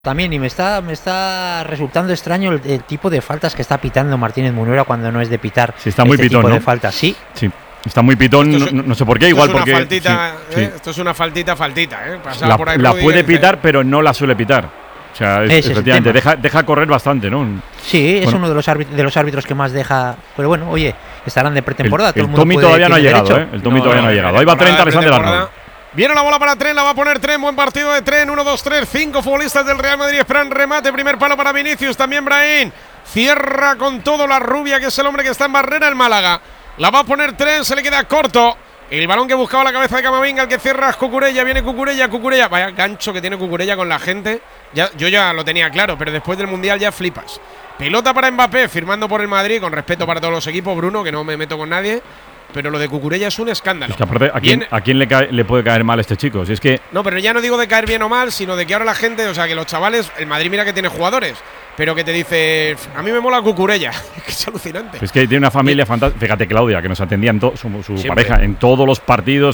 También, y me está resultando extraño el tipo de faltas que está pitando Martínez Munuera cuando no es de pitar. Sí, está muy este pitón, tipo ¿no? de faltas, sí. Sí, está muy pitón, no sé por qué, igual porque… Faltita, sí. Esto es una faltita, La, por ahí la puede pitar, pero no la suele pitar. O sea, efectivamente, deja correr bastante, ¿no? Sí, es uno de los árbitros que más deja… Pero bueno, oye, estarán de pretemporada. El Tommy todavía no ha llegado, ¿eh? El Tommy todavía no ha llegado. Ahí va Tren, Alexander Arnold. Viene la bola para Tren, la va a poner Tren, buen partido de Tren, 1, 2, 3, 5 futbolistas del Real Madrid esperan remate, primer palo para Vinicius, también Brahim, cierra con todo la rubia, que es el hombre que está en barrera, el Málaga, la va a poner Tren, se le queda corto, el balón que buscaba la cabeza de Camavinga, el que cierra es Cucurella, viene Cucurella, vaya gancho que tiene Cucurella con la gente, yo ya lo tenía claro, pero después del Mundial ya flipas. Pelota para Mbappé, firmando por el Madrid, con respeto para todos los equipos, Bruno, que no me meto con nadie. Pero lo de Cucurella es un escándalo. Es que aparte, ¿a quién le puede caer mal este chico? Si es que… No, pero ya no digo de caer bien o mal, sino de que ahora la gente, o sea, que los chavales, el Madrid mira que tiene jugadores, pero que te dice, a mí me mola Cucurella. Es alucinante. Es que tiene una familia fantástica. Fíjate, Claudia, que nos atendía su pareja en todos los partidos.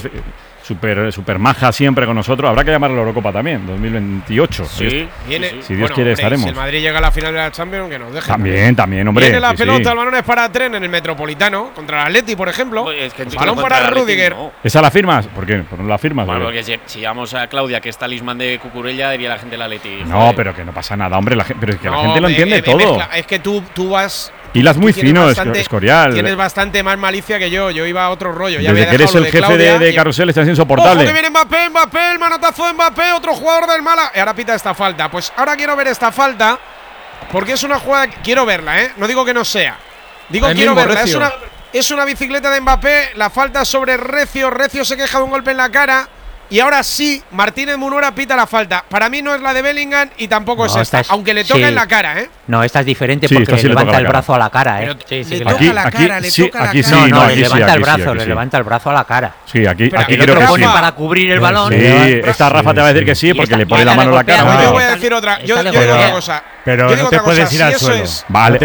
Super maja siempre con nosotros. Habrá que llamarle a la Eurocopa también, 2028. Sí, si Dios quiere, estaremos. Si el Madrid llega a la final de la Champions, que nos deje. También, hombre. Viene la pelota, el balón es para Tren en el Metropolitano, contra el Atleti, por ejemplo. Es que balón para Rüdiger. No. ¿Esa la firmas? ¿Por qué? ¿Por no la firmas? Bueno, porque si llamamos a Claudia, que es talismán de Cucurella, diría la gente del Atleti. No, pero que no pasa nada, hombre. Pero es que la gente lo entiende todo. Es que tú vas… Hilas muy fino, Escorial. Tienes bastante más malicia que yo. Yo iba a otro rollo. Desde que eres el jefe de Carrusel estás insoportable. Ojo que viene Mbappé, el manotazo de Mbappé, otro jugador del Málaga. Y ahora pita esta falta. Pues ahora quiero ver esta falta, porque es una jugada… Quiero verla, ¿eh? No digo que no sea. Digo quiero verla. Es una bicicleta de Mbappé. La falta sobre Recio. Recio se queja de un golpe en la cara. Y ahora sí, Martínez Munuera pita la falta. Para mí no es la de Bellingham y tampoco es esta, aunque le toca en la cara, ¿eh? No, esta es diferente porque le levanta el brazo a la cara, ¿eh? Le toca la cara, le toca la cara. No, le levanta el brazo, le levanta el brazo a la cara. Sí, aquí creo que sí. pone para cubrir el balón. Sí, esta Rafa te va a decir que sí, porque le pone la mano a la cara. Yo te voy a decir otra. Yo digo otra cosa. Pero no te puedes ir al suelo. Vale,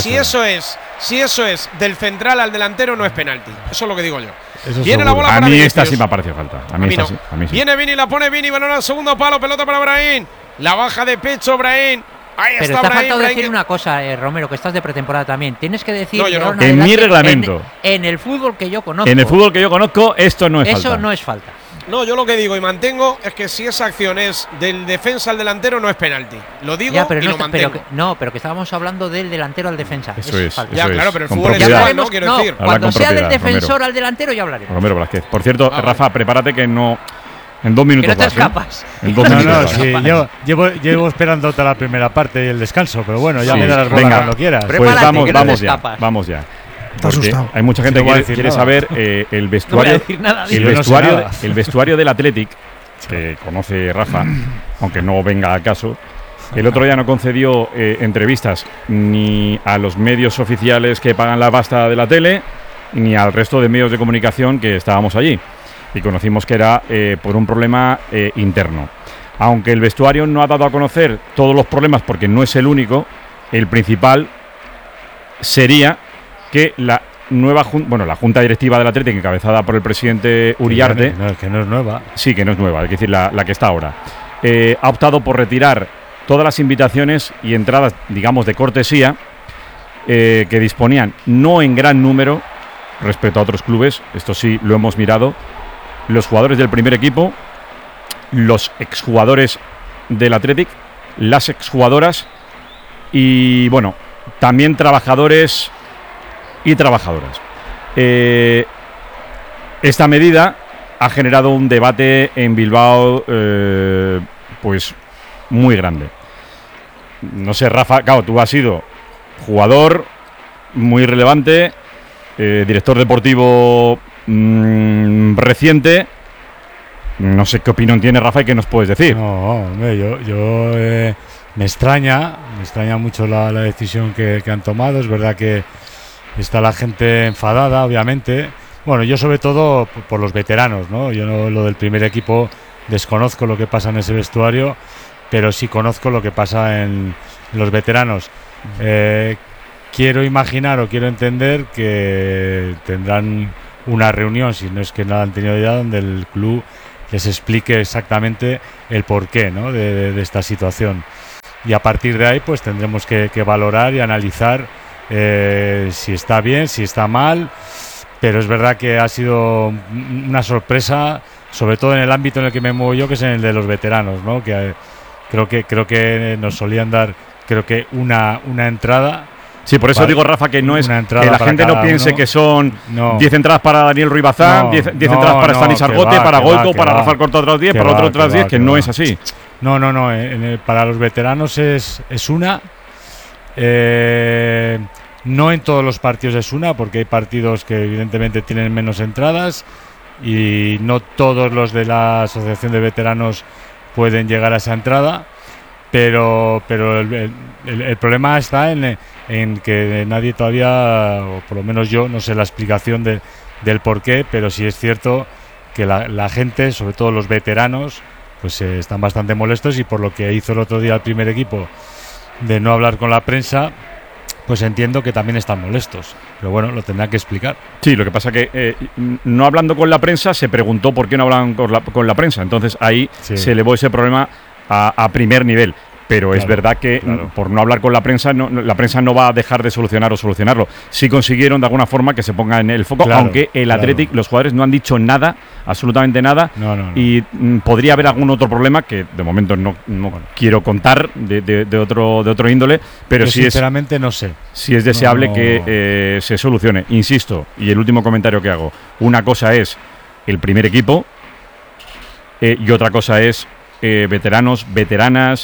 si eso es del central al delantero, no es penalti. Eso es lo que digo yo. Viene la bola para Vinicius. A mí esta sí me ha parecido falta. A mí sí. Viene Vini, la pone Vini, balón al segundo palo, pelota para Brahim. La baja de pecho Brahim. Ahí pero está te ha faltado Brahim, decir una cosa, Romero, que estás de pretemporada también. Tienes que decir… No, yo no. En mi reglamento. En el fútbol que yo conozco. En el fútbol que yo conozco, esto no es falta. Eso no es falta. No, yo lo que digo y mantengo es que si esa acción es del defensa al delantero, no es penalti. Lo digo y lo mantengo. Pero que estábamos hablando del delantero al defensa. Eso es falta. Ya, claro, pero el con fútbol es igual, ¿no? Quiero decir. Cuando sea del defensor al delantero ya hablaremos. Romero Blázquez. Por cierto, Rafa, prepárate que no… En 2 minutos que no te escapas. En 2 minutos sí, yo llevo esperando toda la primera parte y el descanso, pero bueno, ya me darás bola cuando quieras. Pues vamos ya. Hay mucha gente que quiere saber el vestuario, el vestuario del Athletic, que conoce Rafa, aunque no venga a caso. El otro día no concedió entrevistas ni a los medios oficiales que pagan la pasta de la tele, ni al resto de medios de comunicación que estábamos allí. Y conocimos que era por un problema interno. Aunque el vestuario no ha dado a conocer todos los problemas, porque no es el único, el principal sería que la la junta directiva del Atlético, encabezada por el presidente Uriarte… que no es nueva. Sí, que no es nueva, es decir, la que está ahora. Ha optado por retirar todas las invitaciones y entradas, digamos, de cortesía que disponían, no en gran número respecto a otros clubes, esto sí lo hemos mirado, los jugadores del primer equipo, los exjugadores del Athletic, las exjugadoras y, bueno, también trabajadores y trabajadoras. Esta medida ha generado un debate en Bilbao pues muy grande. No sé, Rafa, claro, tú has sido jugador muy relevante, director deportivo reciente. No sé qué opinión tiene Rafa y qué nos puedes decir. No, hombre, yo me extraña mucho la decisión que han tomado. Es verdad que está la gente enfadada, obviamente. Bueno, yo sobre todo por los veteranos, ¿no? Yo no, lo del primer equipo, desconozco lo que pasa en ese vestuario, pero sí conozco lo que pasa en los veteranos. Quiero imaginar o quiero entender que tendrán una reunión, si no es que no la han tenido ya, donde el club les explique exactamente el porqué, ¿no? de esta situación. y a partir de ahí pues tendremos que valorar y analizar si está bien, si está mal, pero es verdad que ha sido una sorpresa, sobre todo en el ámbito en el que me muevo yo, que es en el de los veteranos, ¿no? Que creo que nos solían dar una entrada. Sí, por eso digo, Rafa, que no es que la gente no piense que son 10 entradas para Daniel Ruiz Bazán, 10 entradas para Stanis Argote, para Goico, para Rafael Corto otras 10, para otro otras 10, que no es así. No, para los veteranos es una. No en todos los partidos es una, porque hay partidos que evidentemente tienen menos entradas y no todos los de la Asociación de Veteranos pueden llegar a esa entrada, pero el problema está en que nadie todavía, o por lo menos yo, no sé la explicación del por qué, pero sí es cierto que la gente, sobre todo los veteranos, pues están bastante molestos, y por lo que hizo el otro día el primer equipo de no hablar con la prensa, pues entiendo que también están molestos, pero bueno, lo tendrán que explicar. Sí, lo que pasa que no hablando con la prensa, se preguntó por qué no hablaban con la prensa, entonces ahí se elevó ese problema a primer nivel. Pero es verdad que por no hablar con la prensa no va a dejar de solucionarlo. Sí consiguieron de alguna forma que se ponga en el foco, aunque el Athletic, los jugadores no han dicho nada, absolutamente nada, y podría haber algún otro problema que de momento no quiero contar de otro índole, pero sí sinceramente no sé. Sí es deseable que se solucione. Insisto, y el último comentario que hago, una cosa es el primer equipo y otra cosa es veteranos, veteranas,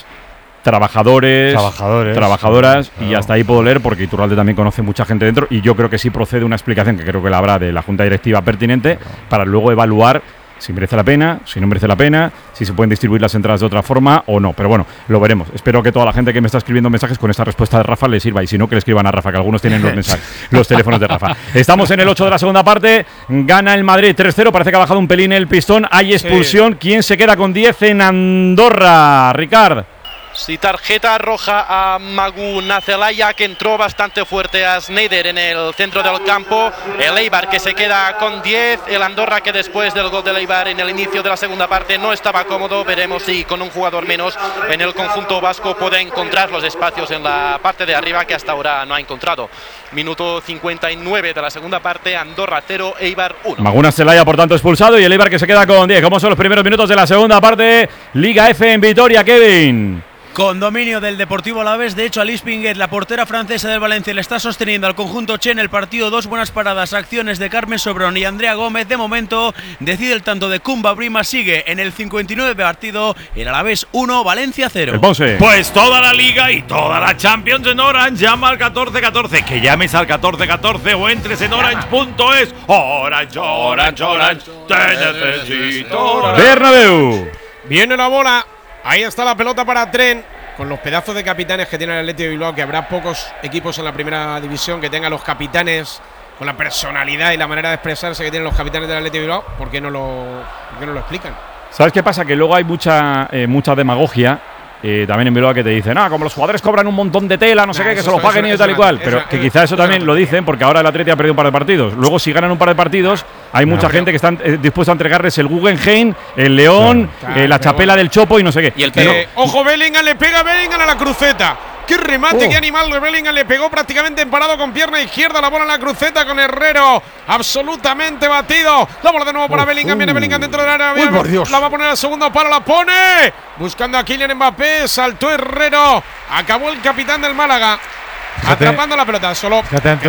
trabajadoras, y hasta ahí puedo leer, porque Iturralde también conoce mucha gente dentro, y yo creo que sí procede una explicación, que creo que la habrá, de la Junta Directiva pertinente, para luego evaluar si merece la pena, si no merece la pena, si se pueden distribuir las entradas de otra forma o no. Pero bueno, lo veremos. Espero que toda la gente que me está escribiendo mensajes con esta respuesta de Rafa le sirva, y si no, que le escriban a Rafa, que algunos tienen los mensajes, los teléfonos de Rafa. Estamos en el 8 de la segunda parte, gana el Madrid 3-0, parece que ha bajado un pelín el pistón, hay expulsión. ¿Quién se queda con 10 en Andorra, Ricard? Sí, tarjeta roja a Magu Nacelaya, que entró bastante fuerte a Schneider en el centro del campo. El Eibar, que se queda con 10. El Andorra, que después del gol del Eibar en el inicio de la segunda parte no estaba cómodo. Veremos si con un jugador menos en el conjunto vasco puede encontrar los espacios en la parte de arriba, que hasta ahora no ha encontrado. Minuto 59 de la segunda parte, Andorra 0, Eibar 1. Magu Nacelaya, por tanto, expulsado, y el Eibar, que se queda con 10. ¿Cómo son los primeros minutos de la segunda parte? Liga F en Vitoria, Kevin. Con dominio del Deportivo Alavés, de hecho, Alice Pinguet, la portera francesa del Valencia, le está sosteniendo al conjunto Che en el partido. Dos buenas paradas, acciones de Carmen Sobrón y Andrea Gómez. De momento, decide el tanto de Kumba Brima. Sigue en el 59 partido, el Alavés 1, Valencia 0. Pues toda la Liga y toda la Champions en Orange. Llama al 1414, que llames al 1414 o entres en orange.es. Orange, Orange, Orange, te necesito. Bernabéu. Viene la bola. Ahí está la pelota para Tren, con los pedazos de capitanes que tiene el Athletic de Bilbao, que habrá pocos equipos en la primera división que tengan los capitanes con la personalidad y la manera de expresarse que tienen los capitanes del Athletic de Bilbao. ¿Por qué no lo explican? ¿Sabes qué pasa? Que luego hay mucha demagogia también en Bilbao, que te dicen, como los jugadores cobran un montón de tela, no sé qué, que se lo paguen y tal y cual. Pero que quizá eso también lo dicen porque ahora el Athletic ha perdido un par de partidos. Luego, si ganan un par de partidos, hay mucha gente que están dispuesta a entregarles el Guggenheim, el León, la chapela del Chopo y no sé qué. Y ojo, Bellingham, le pega Bellingham a la cruceta. ¡Qué remate, qué animal de Bellingham! Le pegó prácticamente emparado con pierna izquierda, la bola en la cruceta con Herrero. Absolutamente batido. La bola de nuevo para Bellingham. Viene Bellingham dentro del área. La va a poner al segundo palo, la pone. Buscando a Kylian Mbappé. Saltó Herrero. Acabó el capitán del Málaga. Atrapando la pelota. Solo.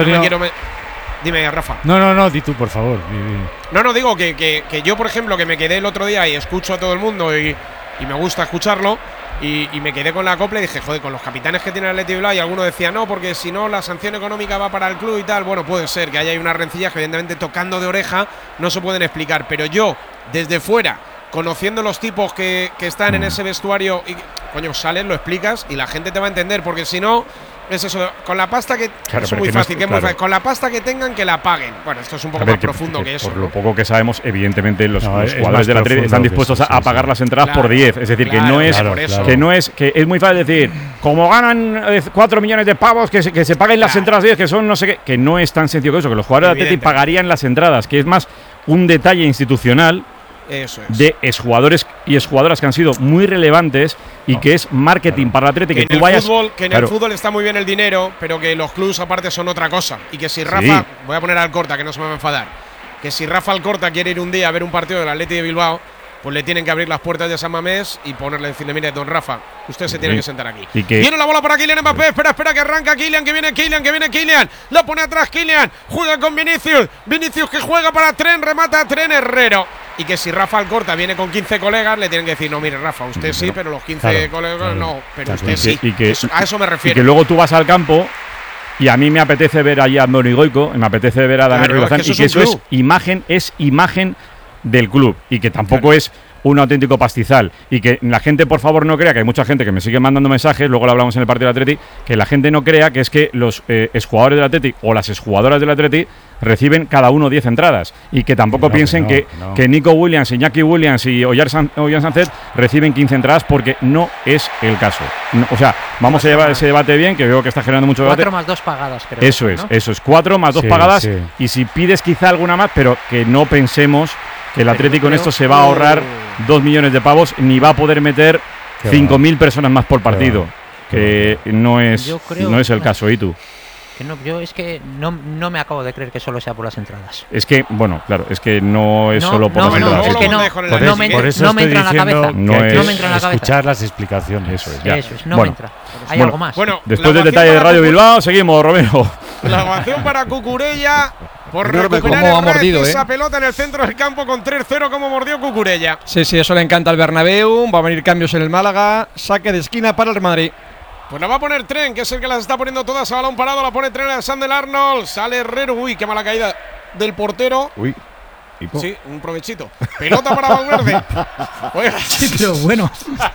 Dime, Rafa. No, di tú, por favor. No, digo que yo, por ejemplo, que me quedé el otro día y escucho a todo el mundo y me gusta escucharlo. Y me quedé con la copla y dije, joder, con los capitanes que tiene el Athletic de Bilbao, y alguno decía, no, porque si no la sanción económica va para el club y tal. Bueno, puede ser que haya unas rencillas que evidentemente tocando de oreja no se pueden explicar, pero yo, desde fuera, conociendo los tipos que están en ese vestuario, y coño, sales, lo explicas y la gente te va a entender, porque si no, es eso, con la pasta que… Claro, es muy fácil, con la pasta que tengan, que la paguen. Bueno, esto es un poco más profundo que eso. Por lo poco que sabemos, evidentemente los jugadores del Athletic están dispuestos a pagar las entradas por 10. Es decir, que no es es muy fácil decir, como ganan 4 millones de pavos, que se paguen las entradas 10, que son no sé qué, que no es tan sencillo que eso, que los jugadores del Athletic pagarían las entradas, que es más un detalle institucional de exjugadores y exjugadoras que han sido muy relevantes y que es marketing para el Atlético. Que en el fútbol está muy bien el dinero, pero que los clubs aparte son otra cosa. Y que si Rafa, voy a poner al Alcorta, que no se me va a enfadar, que si Rafa Alcorta quiere ir un día a ver un partido del Athletic de Bilbao, pues le tienen que abrir las puertas de San Mamés y ponerle, decirle, mire, don Rafa, usted se tiene que sentar aquí. Viene la bola para Kylian Mbappé, espera que arranca Kylian, que viene Kylian, la pone atrás Kylian, juega con Vinicius que juega para Tren, remata a Tren Herrero. Y que si Rafa Alcorta viene con 15 colegas, le tienen que decir, no, mire, Rafa, usted sí, pero los 15 colegas no, pero usted sí. A eso me refiero. Y que luego tú vas al campo y a mí me apetece ver allí a Andoni Goico, me apetece ver a Daniel Ribazán, y que eso es imagen del club, y que tampoco es un auténtico pastizal, y que la gente por favor no crea, que hay mucha gente que me sigue mandando mensajes, luego lo hablamos en el partido del Atleti, que la gente no crea que es que los exjugadores del Atleti o las exjugadoras del Atleti reciben cada uno 10 entradas, y que tampoco piensen que Nico Williams, Iñaki Williams y Ollán Sánchez reciben 15 entradas, porque no es el caso. O sea, vamos a llevar ese debate bien, que veo que está generando mucho debate. 4 más 2 pagadas, creo. Eso es 4 más 2 pagadas, y si pides quizá alguna más, pero que no pensemos que el Atlético en esto se va a ahorrar 2 millones de pavos, ni va a poder meter 5.000 personas más por partido, que no es el caso. ¿Y tú? Que no, yo es que no me acabo de creer que solo sea por las entradas. Es que, bueno, claro, es que no es solo por las entradas. Es que no me entra en la cabeza. No me entra en la cabeza. Escuchar las explicaciones. Eso es, no me entra. Hay algo más. Bueno, después del detalle de Radio Bilbao, seguimos, Romero. La ovación para Cucurella por recuperar esa pelota en el centro del campo con 3-0, como mordió Cucurella. Sí, eso le encanta al Bernabéu. Va a venir cambios en el Málaga. Saque de esquina para el Real Madrid. Pues la va a poner Tren, que es el que las está poniendo todas a balón parado. La pone Tren a Alexander Arnold. Sale Herrero. Uy, qué mala caída del portero. Uy. Sí, un provechito. Pelota para Valverde. Sí, pero bueno.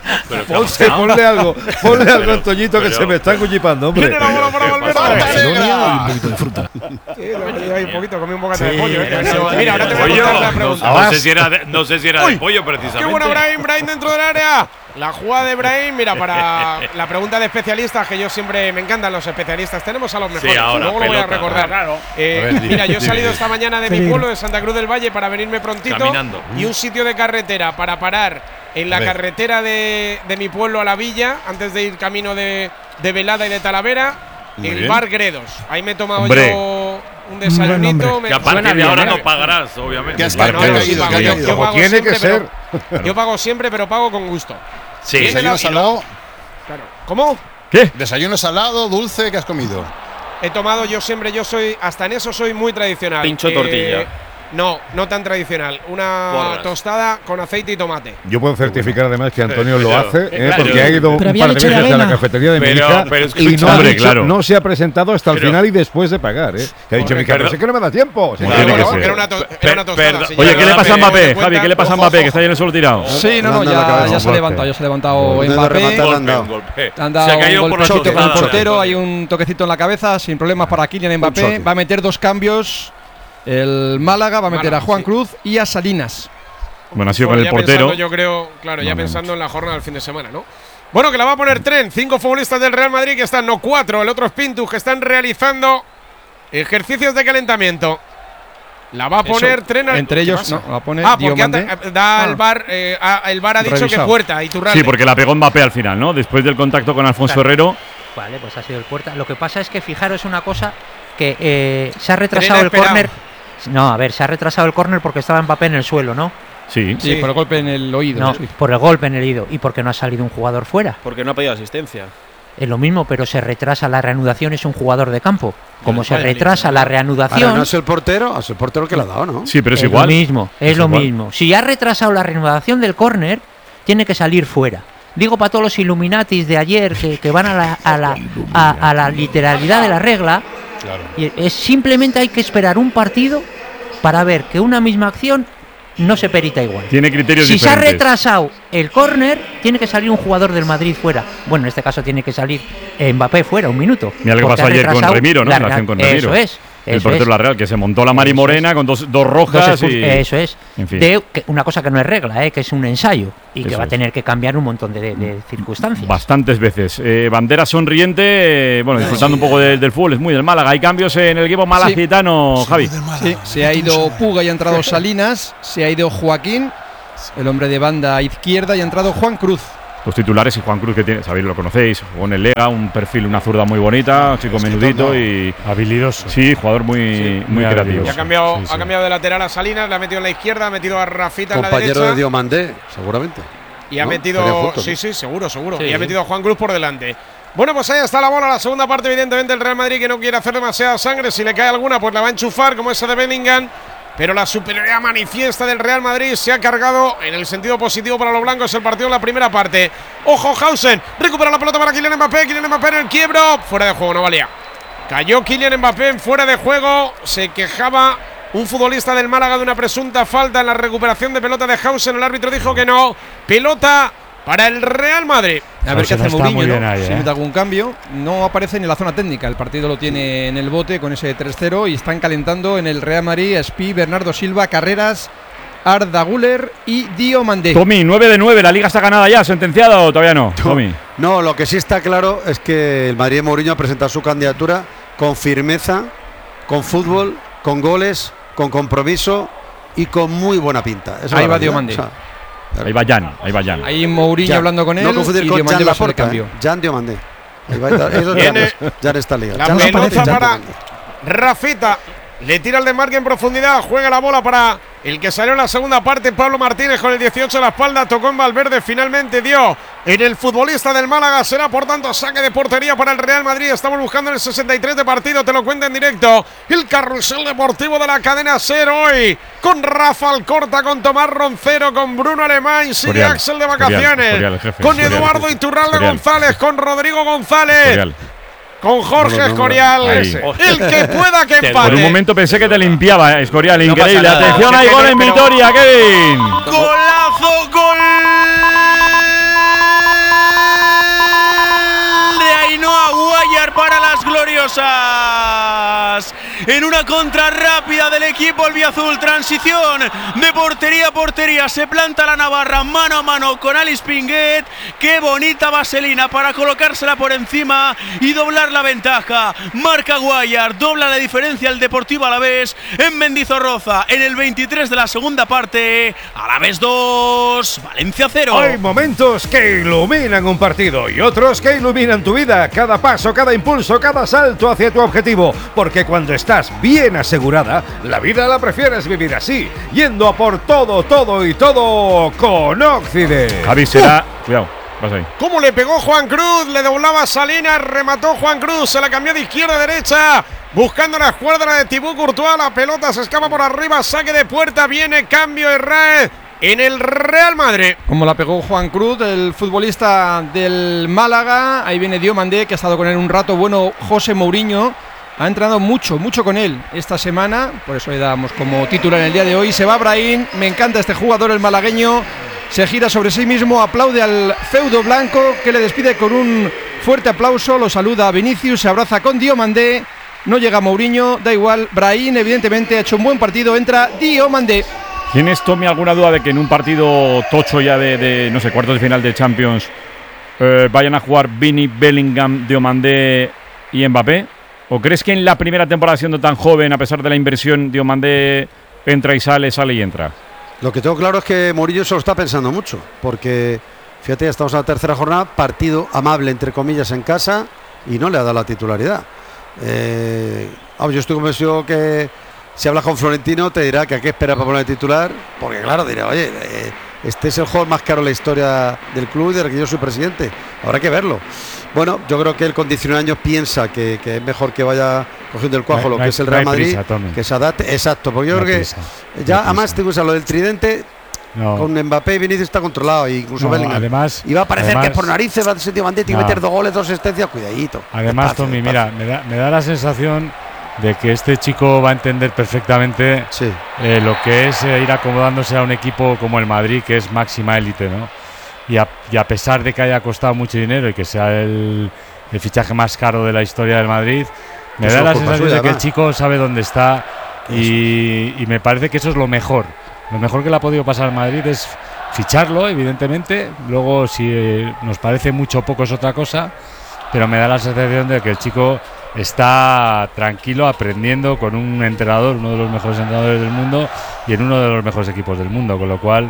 Ponle algo al Toñito, que se me está cuchipando, hombre. Viene la bola para Valverde. Un poquito de fruta. Hay un poquito, comí un bocata de pollo. Mira, ahora te voy a hacer la pregunta. No sé si era de pollo, precisamente. Qué buena Brahim dentro del área. La jugada de Brahim, mira, para la pregunta de especialistas, que yo siempre me encantan los especialistas. Tenemos a los mejores. Sí, ahora, luego lo voy a recordar. Claro. Mira, yo he salido esta mañana de mi pueblo, de Santa Cruz del Valle, para venirme prontito. Caminando. Y un sitio de carretera para parar en la carretera de mi pueblo a la villa, antes de ir camino de Velada y de Talavera, el bar Gredos. Ahí me he tomado yo un desayunito. Que a partir de ahora no pagarás, obviamente. Tiene que ser. Yo pago siempre, pero pago con gusto. Sí. ¿Desayuno salado? Claro. ¿Cómo? ¿Qué? ¿Desayuno salado, dulce? ¿Qué has comido? He tomado, yo soy, hasta en eso soy muy tradicional. Pincho tortilla. No tan tradicional. Una tostada con aceite y tomate. Yo puedo certificar además que Antonio lo hace, porque ha ido un par de veces a la cafetería de mi hija y no se ha presentado hasta el final y después de pagar. Que ha dicho mi hija, pero es que no me da tiempo. Era una tostada. Oye, ¿qué le pasa a Mbappé, Javi? ¿Qué le pasa a Mbappé, que está ahí en el suelo tirado? Sí, ya se ha levantado Mbappé. Han dado un golpe con el portero, hay un toquecito en la cabeza, sin problemas para Kylian Mbappé. Va a meter 2 cambios. El Málaga va a meter a Juan Cruz y a Salinas. Bueno, ha sido con el portero. Yo creo, claro, ya pensando en la jornada del fin de semana, ¿no? Bueno, que la va a poner Tren. 5 futbolistas del Real Madrid que están, no 4. El otro es Pintus, que están realizando ejercicios de calentamiento. La va a poner Tren. Entre ellos, no, la pone porque el VAR ha dicho que Puerta y Iturralde. Sí, porque la pegó Mbappé al final, ¿no? Después del contacto con Alfonso Herrero. Vale, pues ha sido el Puerta. Lo que pasa es que fijaros una cosa, que se ha retrasado el córner. No, a ver, se ha retrasado el córner porque estaba Mbappé en el suelo, ¿no? Sí, por el golpe en el oído. No, por el golpe en el oído. ¿Y porque no ha salido un jugador fuera? Porque no ha pedido asistencia. Es lo mismo, pero se retrasa la reanudación, es un jugador de campo. Como se retrasa la reanudación… Ahora, no es el portero que le ha dado, ¿no? Sí, pero es igual. Es lo mismo. Si ha retrasado la reanudación del córner, tiene que salir fuera. Digo para todos los Illuminatis de ayer que van a la literalidad de la regla. Claro. Y simplemente hay que esperar un partido para ver que una misma acción no se perita igual. Tiene criterios diferentes. Si se ha retrasado el córner, tiene que salir un jugador del Madrid fuera. Bueno, en este caso tiene que salir Mbappé fuera, un minuto. Mira lo que pasó ayer con Remiro, ¿no? La acción con Remiro. Eso es. El portero de la Real, que se montó la Mari Morena con dos rojas. Eso es. En fin. Una cosa que no es regla, que es un ensayo y que va a tener que cambiar un montón de circunstancias. Bastantes veces. Bandera sonriente, disfrutando un poco del fútbol, es muy del Málaga. Hay cambios en el equipo malacitano, Javi. Sí, se ha ido Puga y ha entrado Salinas, se ha ido Joaquín el hombre de banda izquierda, y ha entrado Juan Cruz. Los titulares, y Juan Cruz, que tiene, sabéis, lo conocéis, jugó en el Lega, un perfil, una zurda muy bonita, chico menudito y habilidoso. Sí, jugador muy creativo. Y ha cambiado de lateral a Salinas, le ha metido en la izquierda, ha metido a Rafita en la derecha. Compañero de Diomandé, seguramente. Y ha metido, sí, seguro. Sí. Y ha metido a Juan Cruz por delante. Bueno, pues ahí está la bola, la segunda parte, evidentemente el Real Madrid, que no quiere hacer demasiada sangre. Si le cae alguna, pues la va a enchufar, como esa de Bellingham. Pero la superioridad manifiesta del Real Madrid se ha cargado en el sentido positivo para los blancos el partido en la primera parte. Ojo, Hausen, recupera la pelota para Kylian Mbappé en el quiebro, fuera de juego, no valía. Cayó Kylian Mbappé fuera de juego, se quejaba un futbolista del Málaga de una presunta falta en la recuperación de pelota de Hausen, el árbitro dijo que no, pelota para el Real Madrid. A ver qué hace Mourinho, ¿no? Si mete algún cambio. No aparece en la zona técnica. El partido lo tiene en el bote con ese 3-0 y están calentando en el Real Madrid Espi, Bernardo Silva, Carreras, Arda Güler y Diomandé. Tommy, 9 de 9, ¿la liga está ganada ya? ¿Sentenciada o todavía no? Tommy. No, lo que sí está claro es que el Madrid de Mourinho ha presentado su candidatura con firmeza, con fútbol, con goles, con compromiso y con muy buena pinta. Ahí va Diomandé. Ahí va Jan. Ahí Mourinho hablando con él. No confundir con Jan Laporta, Jan Diomandé. Jan está liado. La pelota para Rafita. Le tira el desmarque en profundidad. Juega la bola para el que salió en la segunda parte, Pablo Martínez, con el 18 a la espalda. Tocó en Valverde. Finalmente dio en el futbolista del Málaga. Será por tanto saque de portería para el Real Madrid. Estamos buscando en el 63 de partido. Te lo cuento en directo. El carrusel deportivo de la cadena SER hoy. Con Rafa Alcorta, con Tomás Roncero, con Bruno Alemán. Sigue Axel de vacaciones. Con Eduardo Iturralde González. Con Rodrigo González. Con Jorge Escorial, el que pueda que empate. Por un momento pensé que te limpiaba, Escorial, increíble. Atención, hay gol en Vitoria, Kevin. Golazo, gol de Ainhoa Guayar para las gloriosas. En una contra rápida del equipo albiazul, transición de portería a portería, se planta la navarra mano a mano con Alice Pinguet. Qué bonita vaselina para colocársela por encima y doblar la ventaja. Marca Guayar, dobla la diferencia el Deportivo Alavés en Mendizorroza en el 23 de la segunda parte. Alavés 2, Valencia 0. Hay momentos que iluminan un partido y otros que iluminan tu vida. Cada paso, cada impulso, cada salto hacia tu objetivo. Porque cuando estás bien asegurada, la vida la prefieres vivir así, yendo a por todo con Occident. Javi será. Cuidado, vas ahí. ¿Cómo le pegó Juan Cruz? Le doblaba Salinas, remató Juan Cruz, se la cambió de izquierda a derecha, buscando la escuadra de Thibaut Courtois. La pelota se escapa por arriba, saque de puerta, viene cambio de red en el Real Madrid. Como la pegó Juan Cruz, el futbolista del Málaga. Ahí viene Diomandé, que ha estado con él un rato. Bueno, José Mourinho ha entrenado mucho con él esta semana, por eso le damos como titular en el día de hoy. Se va Brahim, me encanta este jugador, el malagueño. Se gira sobre sí mismo, aplaude al feudo blanco, que le despide con un fuerte aplauso. Lo saluda a Vinicius, se abraza con Diomandé. No llega Mourinho, da igual. Brahim evidentemente ha hecho un buen partido, entra Diomandé. ¿Tienes, Tommy, alguna duda de que en un partido tocho ya de no sé, cuartos de final de Champions vayan a jugar Vini, Bellingham, Diomandé y Mbappé? ¿O crees que en la primera temporada, siendo tan joven, a pesar de la inversión, Diomandé entra y sale y entra? Lo que tengo claro es que Mourinho se lo está pensando mucho, porque fíjate, ya estamos en la tercera jornada, partido amable entre comillas en casa y no le ha dado la titularidad. Yo estoy convencido que si hablas con Florentino te dirá que hay que esperar para poner el titular, porque claro, dirá, oye, este es el jugador más caro de la historia del club y del que yo soy presidente, habrá que verlo. Bueno, yo creo que él con 19 años piensa que es mejor que vaya cogiendo el cuajo lo que es el Real Madrid, que se adapte. Exacto, porque yo creo que ya además te gusta lo del tridente. Con Mbappé y Vinicius está controlado, incluso Bellingham. Además, y va a parecer que por narices va a ser Diomandé y meter 2 goles, 2 asistencias, cuidadito. Además, Tommy, mira, me da la sensación de que este chico va a entender perfectamente lo que es ir acomodándose a un equipo como el Madrid, que es máxima élite, ¿no? Y a pesar de que haya costado mucho dinero y que sea el fichaje más caro de la historia del Madrid, me da la sensación de que el chico sabe dónde está y me parece que eso es lo mejor. Lo mejor que le ha podido pasar al Madrid es ficharlo, evidentemente. Luego, si nos parece mucho o poco es otra cosa, pero me da la sensación de que el chico está tranquilo aprendiendo con un entrenador, uno de los mejores entrenadores del mundo y en uno de los mejores equipos del mundo, con lo cual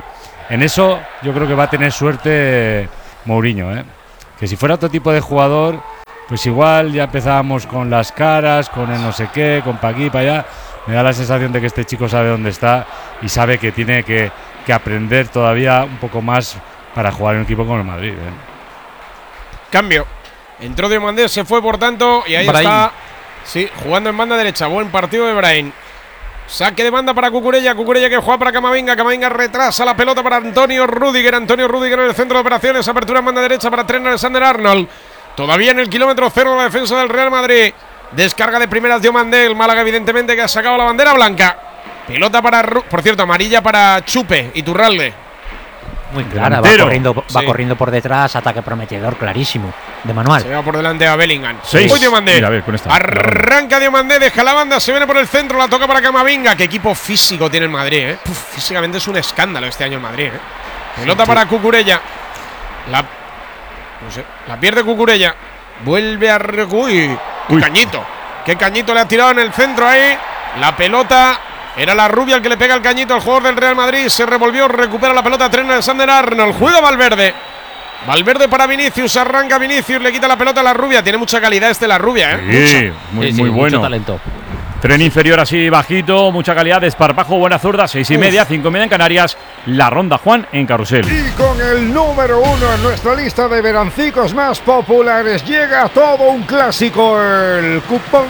en eso yo creo que va a tener suerte Mourinho, que si fuera otro tipo de jugador, pues igual ya empezábamos con las caras, con el no sé qué, con pa' aquí, pa' allá. Me da la sensación de que este chico sabe dónde está y sabe que tiene que aprender todavía un poco más para jugar en un equipo como el Madrid. Cambio. Entró Diomandé, se fue por tanto y ahí Brahim está. Sí, jugando en banda derecha. Buen partido de Brahim. Saque de banda para Cucurella. Cucurella que juega para Camavinga. Camavinga retrasa la pelota para Antonio Rüdiger. Antonio Rüdiger en el centro de operaciones. Apertura en banda derecha para Trent Alexander-Arnold. Todavía en el kilómetro cero de la defensa del Real Madrid. Descarga de primeras Diomandé. El Málaga evidentemente que ha sacado la bandera blanca. Pelota para... Por cierto, amarilla para Chupe y Turralde. Muy clara, va corriendo por detrás, ataque prometedor, clarísimo, de manual. Se va por delante a Bellingham. 6. Diomandé. Mira, a ver, con esta. Arranca Diomandé, deja la banda, se viene por el centro, la toca para Camavinga. Qué equipo físico tiene el Madrid, físicamente es un escándalo este año el Madrid, Pelota para Cucurella. La pierde Cucurella. Vuelve a... Uy. Cañito. Qué cañito le ha tirado en el centro ahí. La pelota... Era la rubia el que le pega el cañito al jugador del Real Madrid. Se revolvió, recupera la pelota Trent Alexander-Arnold. Juega Valverde. Valverde para Vinicius. Arranca Vinicius, le quita la pelota a la rubia. Tiene mucha calidad este la rubia, Sí, muy bueno. Mucho talento. Tren inferior así bajito, mucha calidad, desparpajo, buena zurda, 6:30, 5:30 en Canarias. La ronda Juan en Carrusel. Y con el número 1 en nuestra lista de verancicos más populares llega todo un clásico, el cupón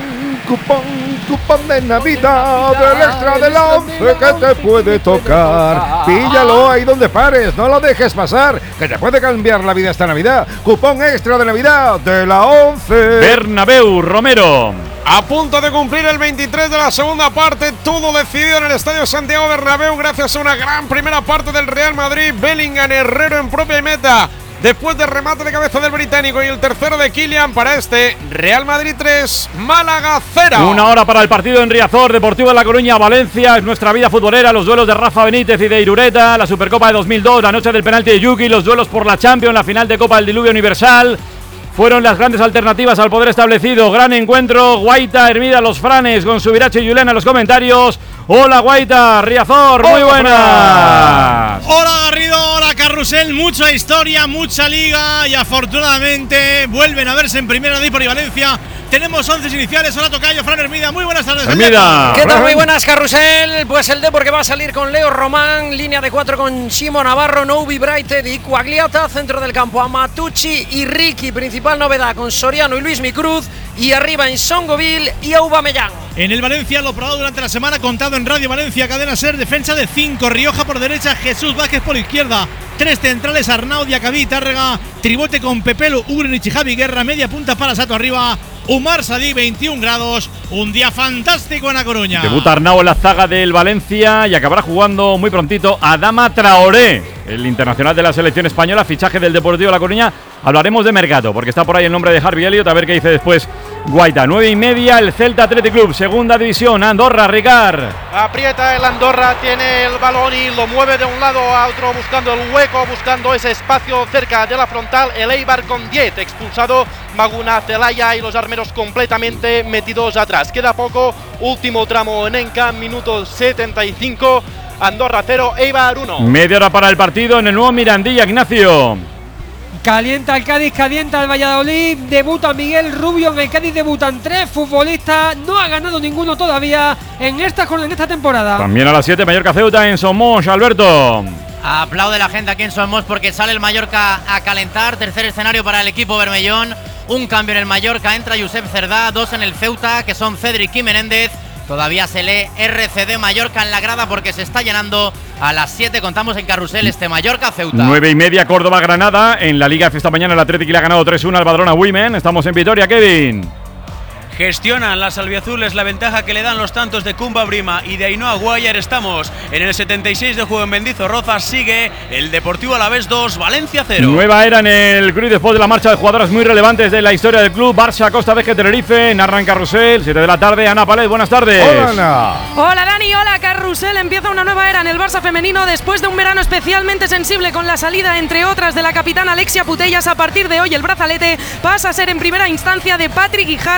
de Navidad del Extra del 11 que te puede tocar. Píllalo ahí donde pares, no lo dejes pasar, que te puede cambiar la vida esta Navidad. Cupón extra de Navidad de la 11. Bernabéu, Romero. A punto de cumplir el 23 de la segunda parte, todo decidido en el Estadio Santiago Bernabéu gracias a una gran primera parte del Real Madrid. Bellingham, Herrero en propia meta, después del remate de cabeza del británico y el tercero de Kylian para este Real Madrid 3, Málaga 0. 1 hora para el partido en Riazor, Deportivo de La Coruña, Valencia. Es nuestra vida futbolera, los duelos de Rafa Benítez y de Irureta, la Supercopa de 2002, la noche del penalti de Yuki, los duelos por la Champions, la final de Copa del Diluvio Universal. Fueron las grandes alternativas al poder establecido. Gran encuentro. Guaita, Hermida, Los Franes, con Subirache y Julián en los comentarios. Hola Guaita, Riazor, muy buenas. Hola Garrido, hola Carrusel. Mucha historia, mucha liga y afortunadamente vuelven a verse en Primera División y Valencia. Tenemos 11 iniciales. Hola tocayo, Fran Hermida. Muy buenas tardes. Hermida. ¿Qué tal? Muy buenas, Carrusel. Pues el Depor que va a salir con Leo Román, línea de 4 con Simo Navarro, Noubi, Brighted y Quagliata, centro del campo Amatucci y Ricky, principal novedad con Soriano y Luis Micruz, y arriba en Songoville y Aubameyang. En el Valencia, lo probado durante la semana, contado en Radio Valencia, Cadena Ser, defensa de 5, Rioja por derecha, Jesús Vázquez por izquierda, 3 centrales, Arnau, Diacabí, Tárrega, tribote con Pepelu, Ugrenic y Javi Guerra, media punta para Sato arriba, Umar Sadí, 21 grados, un día fantástico en La Coruña. Debuta Arnau en la zaga del Valencia y acabará jugando muy prontito Adama Traoré, el internacional de la selección española, fichaje del Deportivo de La Coruña. Hablaremos de mercado, porque está por ahí el nombre de Harvey Elliott, a ver qué dice después Guaita. 9:30, el Celta Athletic Club, segunda división, Andorra, Ricard. Aprieta el Andorra, tiene el balón y lo mueve de un lado a otro, buscando el hueco, buscando ese espacio cerca de la frontal. El Eibar con 10, expulsado Maguna Celaya y los armeros completamente metidos atrás. Queda poco, último tramo en Enca, minuto 75, Andorra 0, Eibar 1. Media hora para el partido en el nuevo Mirandilla, Ignacio. Calienta el Cádiz, calienta el Valladolid, debuta Miguel Rubio, en el Cádiz debutan 3 futbolistas, no ha ganado ninguno todavía en esta temporada. También a las 7, Mallorca Ceuta en Somos, Alberto. Aplaude la gente aquí en Somos porque sale el Mallorca a calentar, tercer escenario para el equipo bermellón, un cambio en el Mallorca, entra Josep Cerdá, 2 en el Ceuta, que son Cedric y Menéndez. Todavía se lee RCD Mallorca en la grada porque se está llenando. A las 7 contamos en Carrusel este Mallorca-Ceuta. 9:30, Córdoba-Granada. En la Liga F esta mañana el Athletic le ha ganado 3-1 al Badalona Women. Estamos en Vitoria, Kevin. Gestionan las albiazules la ventaja que le dan los tantos de Kumba Brima y de Ainhoa Guayar. Estamos en el 76 de juego en Mendizorroza. Sigue el Deportivo Alavés 2, Valencia 0. Nueva era en el Cruz después de la marcha de jugadoras muy relevantes de la historia del club. Barça, Costa Vázquez, Tenerife, narran Carrusel, 7 de la tarde. Ana Palet, buenas tardes. Hola, Ana. Hola, Dani, hola, Carrusel. Empieza una nueva era en el Barça femenino después de un verano especialmente sensible con la salida, entre otras, de la capitana Alexia Putellas. A partir de hoy el brazalete pasa a ser en primera instancia de Patrick Guijarro.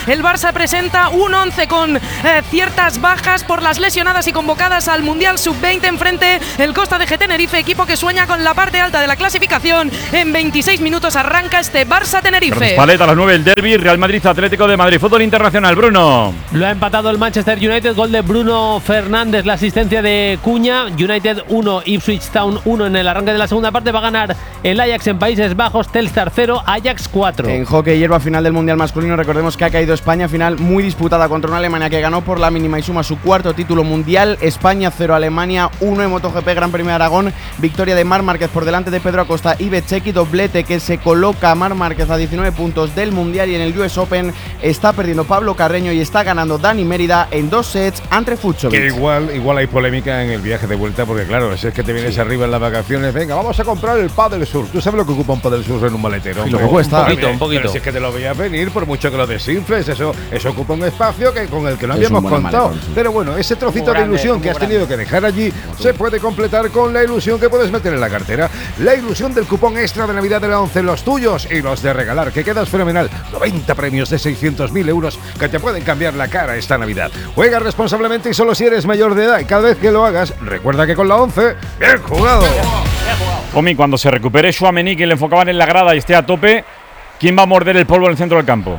El Barça presenta un 11 con ciertas bajas por las lesionadas y convocadas al Mundial Sub-20. Enfrente el Costa de Tenerife, equipo que sueña con la parte alta de la clasificación. En 26 minutos arranca este Barça-Tenerife. Paleta a las 9 el derbi, Real Madrid Atlético de Madrid. Fútbol internacional, Bruno. Lo ha empatado el Manchester United, gol de Bruno Fernández, la asistencia de Cuña. United 1, Ipswich Town 1 en el arranque de la segunda parte. Va a ganar el Ajax en Países Bajos, Telstar 0, Ajax 4. En hockey hierba, final del Mundial masculino, recordemos que ha caído España, final muy disputada contra una Alemania que ganó por la mínima y suma su cuarto título mundial. España 0, Alemania 1 en MotoGP Gran Premio de Aragón. Victoria de Marc Márquez por delante de Pedro Acosta y Bezzecchi, doblete que se coloca a Marc Márquez a 19 puntos del Mundial. Y en el US Open está perdiendo Pablo Carreño y está ganando Dani Mérida en 2 sets ante Fucsovics. Que igual hay polémica en el viaje de vuelta, porque claro, si es que te vienes arriba en las vacaciones, venga, vamos a comprar el Padel Sur. ¿Tú sabes lo que ocupa un Padel Sur en un maletero? Y lo que cuesta. Un poquito. Pero si es que te lo veías venir, por mucho que lo desinfles, eso ocupa un espacio con el que no habíamos contado. Pero bueno, ese trocito de ilusión que has tenido que dejar allí se puede completar con la ilusión que puedes meter en la cartera. La ilusión del cupón extra de Navidad de la 11, los tuyos y los de regalar, que quedas fenomenal. 90 premios de 600.000 euros que te pueden cambiar la cara esta Navidad. Juega responsablemente y solo si eres mayor de edad. Y cada vez que lo hagas, recuerda que con la 11, ¡bien jugado! Omi, cuando se recupere Tchouaméni, que le enfocaban en la grada y esté a tope, ¿quién va a morder el polvo en el centro del campo?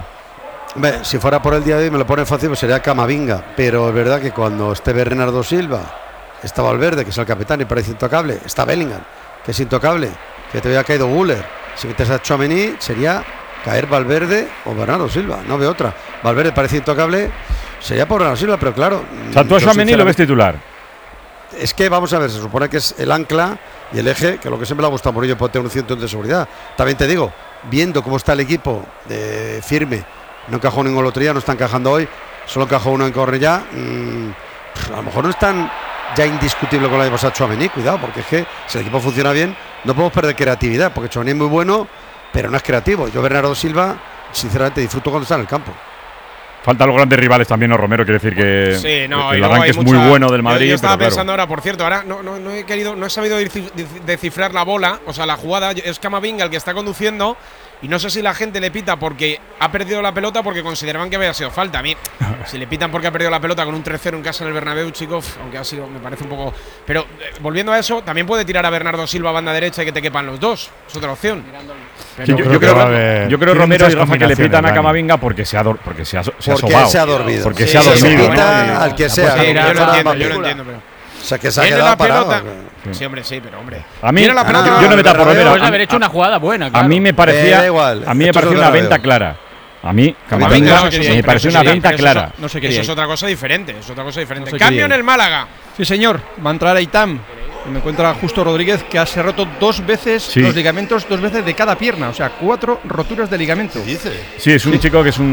Si fuera por el día de hoy me lo pone fácil, pues sería Camavinga. Pero es verdad que cuando esté Bernardo Silva, está Valverde, que es el capitán y parece intocable, está Bellingham, que es intocable, que te había caído Güler. Si metes a Tchouaméni sería caer Valverde o Bernardo Silva, no veo otra. Valverde parece intocable, sería por Bernardo Silva, pero claro. O sea, tú a Tchouaméni lo ves titular. Es que vamos a ver, se supone que es el ancla y el eje, que lo que siempre le ha gustado por ello puede tener un cinturón de seguridad. También te digo, viendo cómo está el equipo firme, no encajó ningún otro día, no está encajando hoy, solo encajó uno en Cornellá. A lo mejor no es tan ya indiscutible con la de pasar Tchouaméni, cuidado, porque es que si el equipo funciona bien, no podemos perder creatividad, porque Tchouaméni es muy bueno, pero no es creativo. Yo, Bernardo Silva, sinceramente disfruto cuando está en el campo. Faltan los grandes rivales también, ¿no, Romero? Quiere decir que sí, no, el arranque es muy bueno del Madrid. Yo estaba pero pensando ahora, por cierto, ahora no he sabido descifrar la bola, o sea, la jugada. Es Camavinga el que está conduciendo y no sé si la gente le pita porque ha perdido la pelota porque consideraban que había sido falta. A mí, si le pitan porque ha perdido la pelota con un 3-0 en casa en el Bernabéu, chicos, aunque ha sido, me parece un poco… Pero volviendo a eso, también puede tirar a Bernardo Silva a banda derecha y que te quepan los dos. Es otra opción. Sí, yo creo Romero y Rafa que le pitan a Camavinga porque se ha dormido. Porque se ha dormido. Porque se ha dormido. Al que sea. Yo lo entiendo, pero… O sea, que se ha quedado parado. Sí, hombre, sí, pero hombre. A mí, yo no me tapo Romero. Puedes haber hecho una jugada buena, claro. A mí me parecía una venta clara. A mí, Camavinga me pareció una venta clara. No sé qué. Eso es otra cosa diferente. Cambio en el Málaga. Sí, señor. Va a entrar Aitam. Me encuentra Justo Rodríguez, que se ha roto 2 veces los ligamentos, 2 veces de cada pierna. O sea, 4 roturas de ligamento. Sí, es un chico que es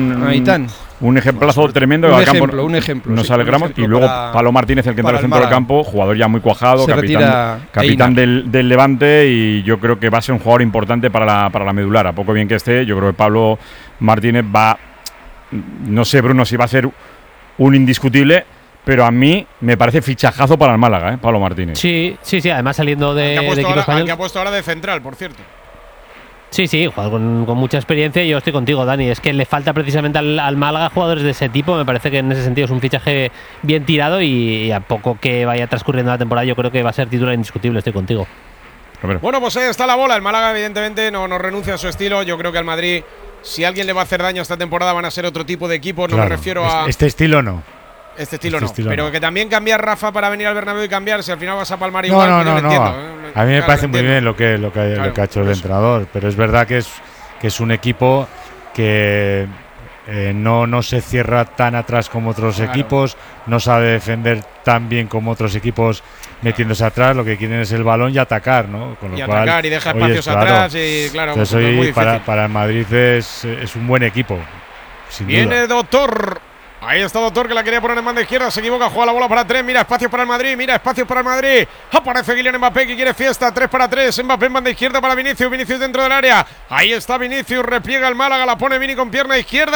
un ejemplazo tremendo. Un ejemplo. Nos alegramos. Y luego Pablo Martínez, el que entra al centro del campo, jugador ya muy cuajado, capitán del Levante. Y yo creo que va a ser un jugador importante para la medular. A poco bien que esté, yo creo que Pablo Martínez va… No sé, Bruno, si va a ser un indiscutible, pero a mí me parece fichajazo para el Málaga, Pablo Martínez. Sí, además saliendo de equipo español. Que ha puesto ahora de central, por cierto. Sí, jugador con mucha experiencia y yo estoy contigo, Dani. Es que le falta precisamente al Málaga jugadores de ese tipo. Me parece que en ese sentido es un fichaje bien tirado y a poco que vaya transcurriendo la temporada yo creo que va a ser titular indiscutible, estoy contigo. Bueno, pues ahí está la bola. El Málaga evidentemente no renuncia a su estilo. Yo creo que al Madrid, si alguien le va a hacer daño esta temporada, van a ser otro tipo de equipos. No me refiero a… Este estilo no. Este estilo no, pero que también cambiar Rafa para venir al Bernabéu y cambiar, si al final vas a palmar igual, no. Entiendo. A mí me parece muy bien lo que ha hecho el entrenador, pero es verdad que es un equipo que no se cierra tan atrás como otros equipos, no sabe defender tan bien como otros equipos metiéndose atrás, lo que quieren es el balón y atacar, ¿no? Con lo cual, y deja espacios atrás y claro, entonces hoy muy para el Madrid es un buen equipo. Viene Doctor. Ahí está Doctor, que la quería poner en banda izquierda. Se equivoca, juega la bola para 3. Mira, espacios para el Madrid. Aparece Kylian Mbappé, que quiere fiesta. 3 para 3. Mbappé en banda izquierda para Vinicius. Vinicius dentro del área. Ahí está Vinicius. Repliega el Málaga. La pone Vini con pierna izquierda.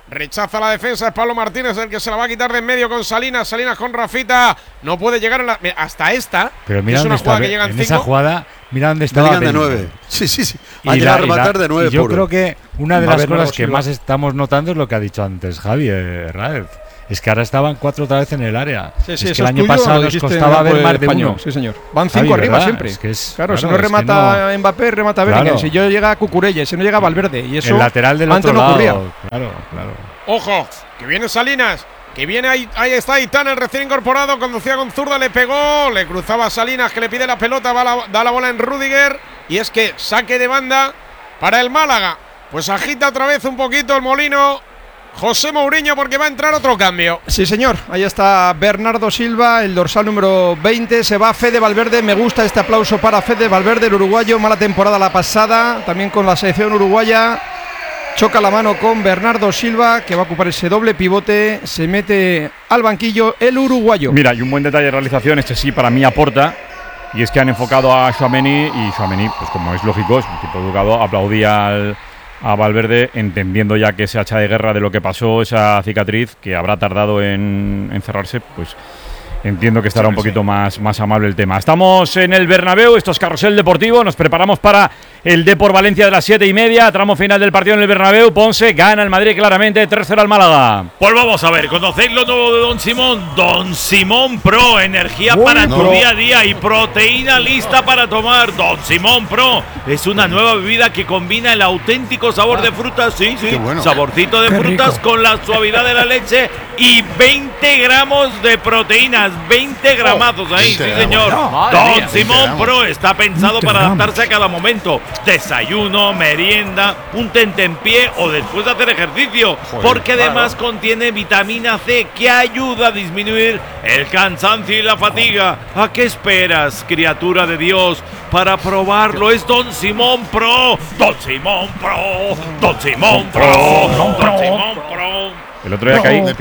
Rechaza la defensa, es Pablo Martínez el que se la va a quitar de en medio con Salinas. Salinas con Rafita. No puede llegar hasta esta. Pero mira, es una jugada que en llegan 5. esa jugada, mira dónde estaba Bellingham de 9. Sí. Y rematar de 9. Y yo creo que una de las cosas que más estamos notando es lo que ha dicho antes Javi Raed. Es que ahora estaban 4 otra vez en el área. Sí, es que el año pasado nos costaba ver más de uno. Sí, señor. Van 5 arriba, ¿verdad? Siempre. Claro, si no remata Mbappé, remata Bellingham. Si yo llega Cucurella, si no llega Valverde. Y eso el lateral del otro lado. Claro. Ojo, que viene Salinas. Que viene ahí está Aitán, el recién incorporado. Conducía con zurda, le pegó. Le cruzaba a Salinas, que le pide la pelota. Da la bola en Rüdiger. Y es que saque de banda para el Málaga. Pues agita otra vez un poquito el molino José Mourinho, porque va a entrar otro cambio. Sí, señor. Ahí está Bernardo Silva, el dorsal número 20. Se va Fede Valverde. Me gusta este aplauso para Fede Valverde, el uruguayo. Mala temporada la pasada, también con la selección uruguaya. Choca la mano con Bernardo Silva, que va a ocupar ese doble pivote. Se mete al banquillo el uruguayo. Mira, y un buen detalle de realización, este sí para mí aporta. Y es que han enfocado a Tchouaméni. Y Tchouaméni, pues como es lógico, es un tipo educado, aplaudía a Valverde, entendiendo ya que ese hacha de guerra de lo que pasó, esa cicatriz que habrá tardado en cerrarse, pues entiendo que estará un poquito más amable el tema. Estamos en el Bernabéu, esto es Carrusel Deportivo, nos preparamos para el Depor Valencia de las 7:30, tramo final del partido en el Bernabéu. Ponce gana el Madrid claramente, 3-0 al Málaga. Pues vamos a ver, ¿conocéis lo nuevo de Don Simón? Don Simón Pro, energía para tu día a día y proteína lista para tomar. Don Simón Pro es una nueva bebida que combina el auténtico sabor de frutas, sí, bueno. Saborcito de frutas rico, con la suavidad de la leche y 20 gramos de proteínas, 20 gramazos ahí, sí señor. Don Simón Pro está pensado para adaptarse a cada momento. Desayuno, merienda, un tentempié o después de hacer ejercicio, porque además contiene vitamina C que ayuda a disminuir el cansancio y la fatiga. ¿A qué esperas, criatura de Dios, para probarlo? Es Don Simón Pro, Don Simón Pro, Don Simón Pro, Don Simón Pro. El otro día caí,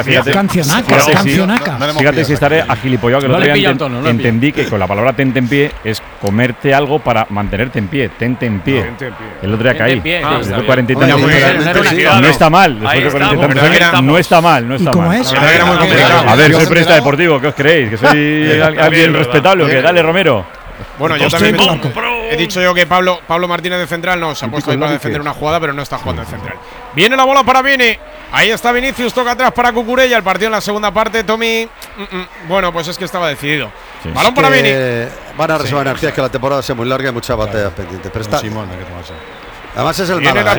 fíjate si estaré agilipollado, que el otro día entendí que con la palabra tente en pie es comerte algo para mantenerte en pie, tente en pie. El otro día caí. Después de 40 y tantos no está mal. Después de 40 y tantos no está mal. ¿Cómo es? A ver, soy periodista deportivo, ¿qué os creéis? ¿Que soy alguien respetable? ¿Que dale, Romero? Bueno, yo también he dicho yo que Pablo Martínez de central no se ha puesto ahí para defender una jugada, pero no está jugando de central. Viene la bola para Vini. Ahí está Vinicius, toca atrás para Cucurella. El partido en la segunda parte, Tommy. Bueno, pues es que estaba decidido. Sí. Balón para Vini. Van a reservar energías, que la temporada sea muy larga y muchas batallas pendientes. Pero está. Además es el Málaga.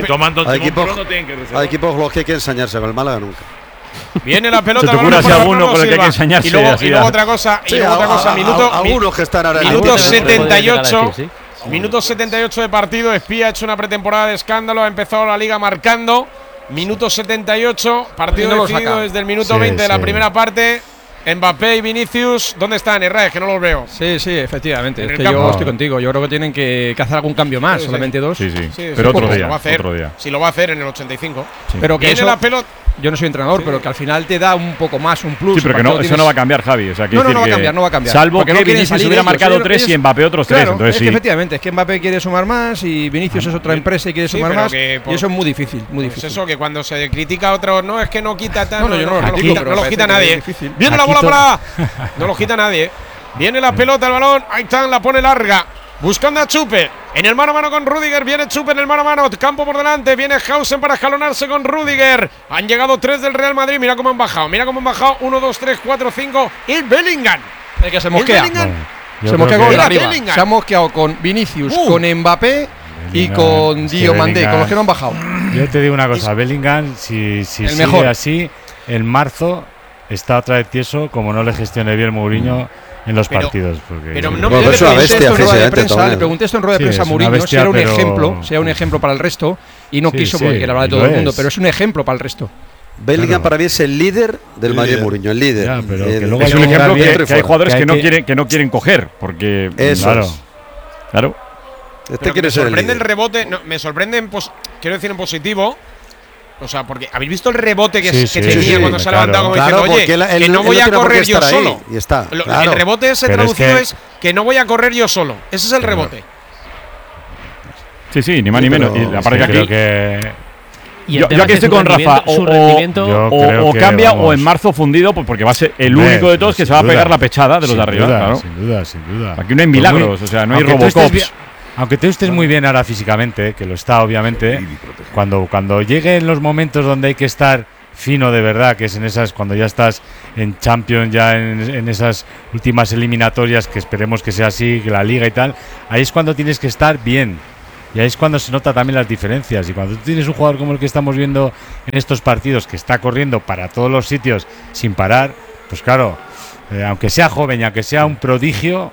Hay equipos los que hay que ensañarse, con el Málaga nunca. Viene la pelota. ¿Se te ocurre así alguno con el que hay que ensañarse? Y luego otra cosa. Algunos que están ahora. Minuto 78. Minuto 78 de partido. Espía ha hecho una pretemporada de escándalo. Ha empezado la liga marcando. Minuto 78. Partido decidido desde el minuto 20 de la primera parte. Mbappé y Vinicius, ¿dónde están? Es que no los veo. Sí, efectivamente. Es que yo estoy contigo. Yo creo que tienen que hacer algún cambio más, solamente dos. Sí, pero otro día. Si lo va a hacer en el 85. Sí. Pero que viene la pelota. Yo no soy entrenador, pero que al final te da un poco más, un plus. Sí, pero que eso no va a cambiar, Javi. O sea, no va a cambiar. Salvo que Vinicius hubiera marcado 3 y Mbappé otros 3. Claro, entonces es que efectivamente, es que Mbappé quiere sumar más y Vinicius es otra empresa y quiere sumar más. Y eso es muy difícil, muy difícil. Eso que cuando se critica a otros, no, es que no quita tanto. No lo quita nadie. Viene la bola para. No lo quita nadie. Viene la pelota, el balón. Ahí está, la pone larga. Buscando a Chupe. En el mano a mano con Rüdiger. Viene Chupe en el mano a mano. Campo por delante. Viene Hausen para escalonarse con Rüdiger. Han llegado 3 del Real Madrid. Mira cómo han bajado. 1, 2, 3, 4, 5. El Bellingham. Es que se mosquea. Se mosquea con arriba. Se ha mosqueado con Vinicius, con Mbappé y con Diomandé, con los que no han bajado. Yo te digo una cosa. Bellingham, si sigue así, en marzo está otra vez tieso, como no le gestione bien Mourinho en los partidos. Pero no me le pregunté esto en rueda de prensa a Mourinho si era un ejemplo para el resto, y no quiso porque le hablaba de todo el mundo, pero es un ejemplo para el resto. Bellingham para mí es el líder del Madrid Mourinho, el líder. Ya, pero es un ejemplo que hay jugadores que no quieren coger, porque claro. Me sorprende el rebote, me sorprende quiero decir en positivo. O sea, porque ¿habéis visto el rebote que tenía cuando se ha levantado como diciendo, oye, que no voy a correr yo solo? Y está, el rebote ese traducido es que no voy a correr yo solo. Ese es el rebote. Sí, ni más ni menos. Y la parte creo que yo aquí estoy con Rafa. O cambia o en marzo fundido, porque va a ser el único de todos que se va a pegar la pechada de los de arriba. Claro. Sin duda. Aquí no hay milagros, o sea, no hay Robocops. Aunque tú estés muy bien ahora físicamente, que lo está obviamente, cuando lleguen los momentos donde hay que estar fino de verdad, que es en esas, cuando ya estás en Champions, ya en esas últimas eliminatorias, que esperemos que sea así, que la Liga y tal, ahí es cuando tienes que estar bien. Y ahí es cuando se nota también las diferencias. Y cuando tú tienes un jugador como el que estamos viendo en estos partidos, que está corriendo para todos los sitios sin parar, pues claro, aunque sea joven y aunque sea un prodigio,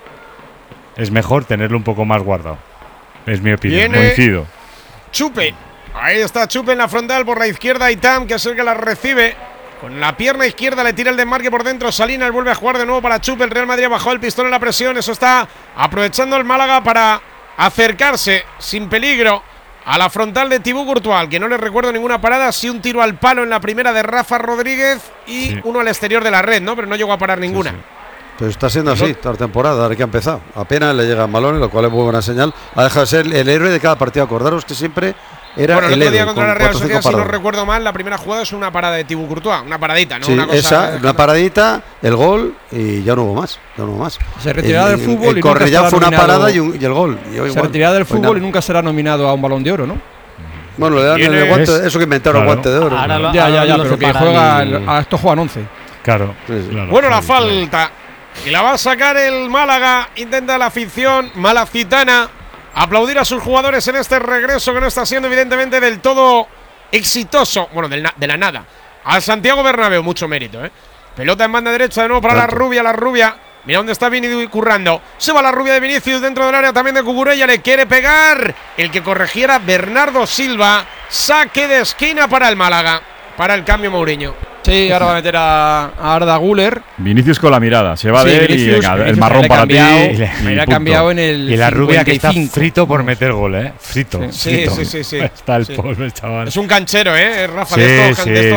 es mejor tenerlo un poco más guardado. Es mi opinión. Coincido. Chupe. Ahí está Chupe en la frontal por la izquierda. Itam, que es el que la recibe. Con la pierna izquierda le tira el desmarque por dentro. Salinas vuelve a jugar de nuevo para Chupe. El Real Madrid ha bajado el pistón en la presión. Eso está aprovechando el Málaga para acercarse sin peligro a la frontal de Thibaut Courtois, que no le recuerdo ninguna parada, sí un tiro al palo en la primera de Rafa Rodríguez y uno al exterior de la red, ¿no? Pero no llegó a parar ninguna. Pero está siendo así toda la temporada, ahora que ha empezado. Apenas le llegan balones, lo cual es muy buena señal. Ha dejado de ser el héroe de cada partido. Acordaros que siempre era el otro día contra la Real Sociedad, si no recuerdo mal, la primera jugada es una parada de Thibaut Courtois, una paradita, ¿no? Sí, una paradita, el gol y ya no hubo más. Se retirará del fútbol y Correia fue una parada y el gol. Se retirará del fútbol y nunca será nominado a un Balón de Oro, ¿no? Bueno, le dan el guante, eso que inventaron el guante de oro. Pero que juega, a estos juegan 11. Claro. Bueno, la falta. Y la va a sacar el Málaga. Intenta la afición malacitana aplaudir a sus jugadores en este regreso que no está siendo evidentemente del todo exitoso. Bueno, de la nada. Al Santiago Bernabéu, mucho mérito, ¿eh? Pelota en banda derecha de nuevo para la rubia. Mira dónde está Vini currando. Se va la rubia de Vinicius dentro del área también de Cucurella. Le quiere pegar. El que corrigiera Bernardo Silva. Saque de esquina para el Málaga. Para el cambio Mourinho. Sí, ahora va a meter a Arda Güler. Vinicius con la mirada. Se va de él Vinicius, y el marrón para ti. Me ha cambiado en el. Y la rubia que está frito por meter gol, ¿eh? Frito. Sí. Está el pobre chaval. Es un canchero, ¿eh? Rafa, de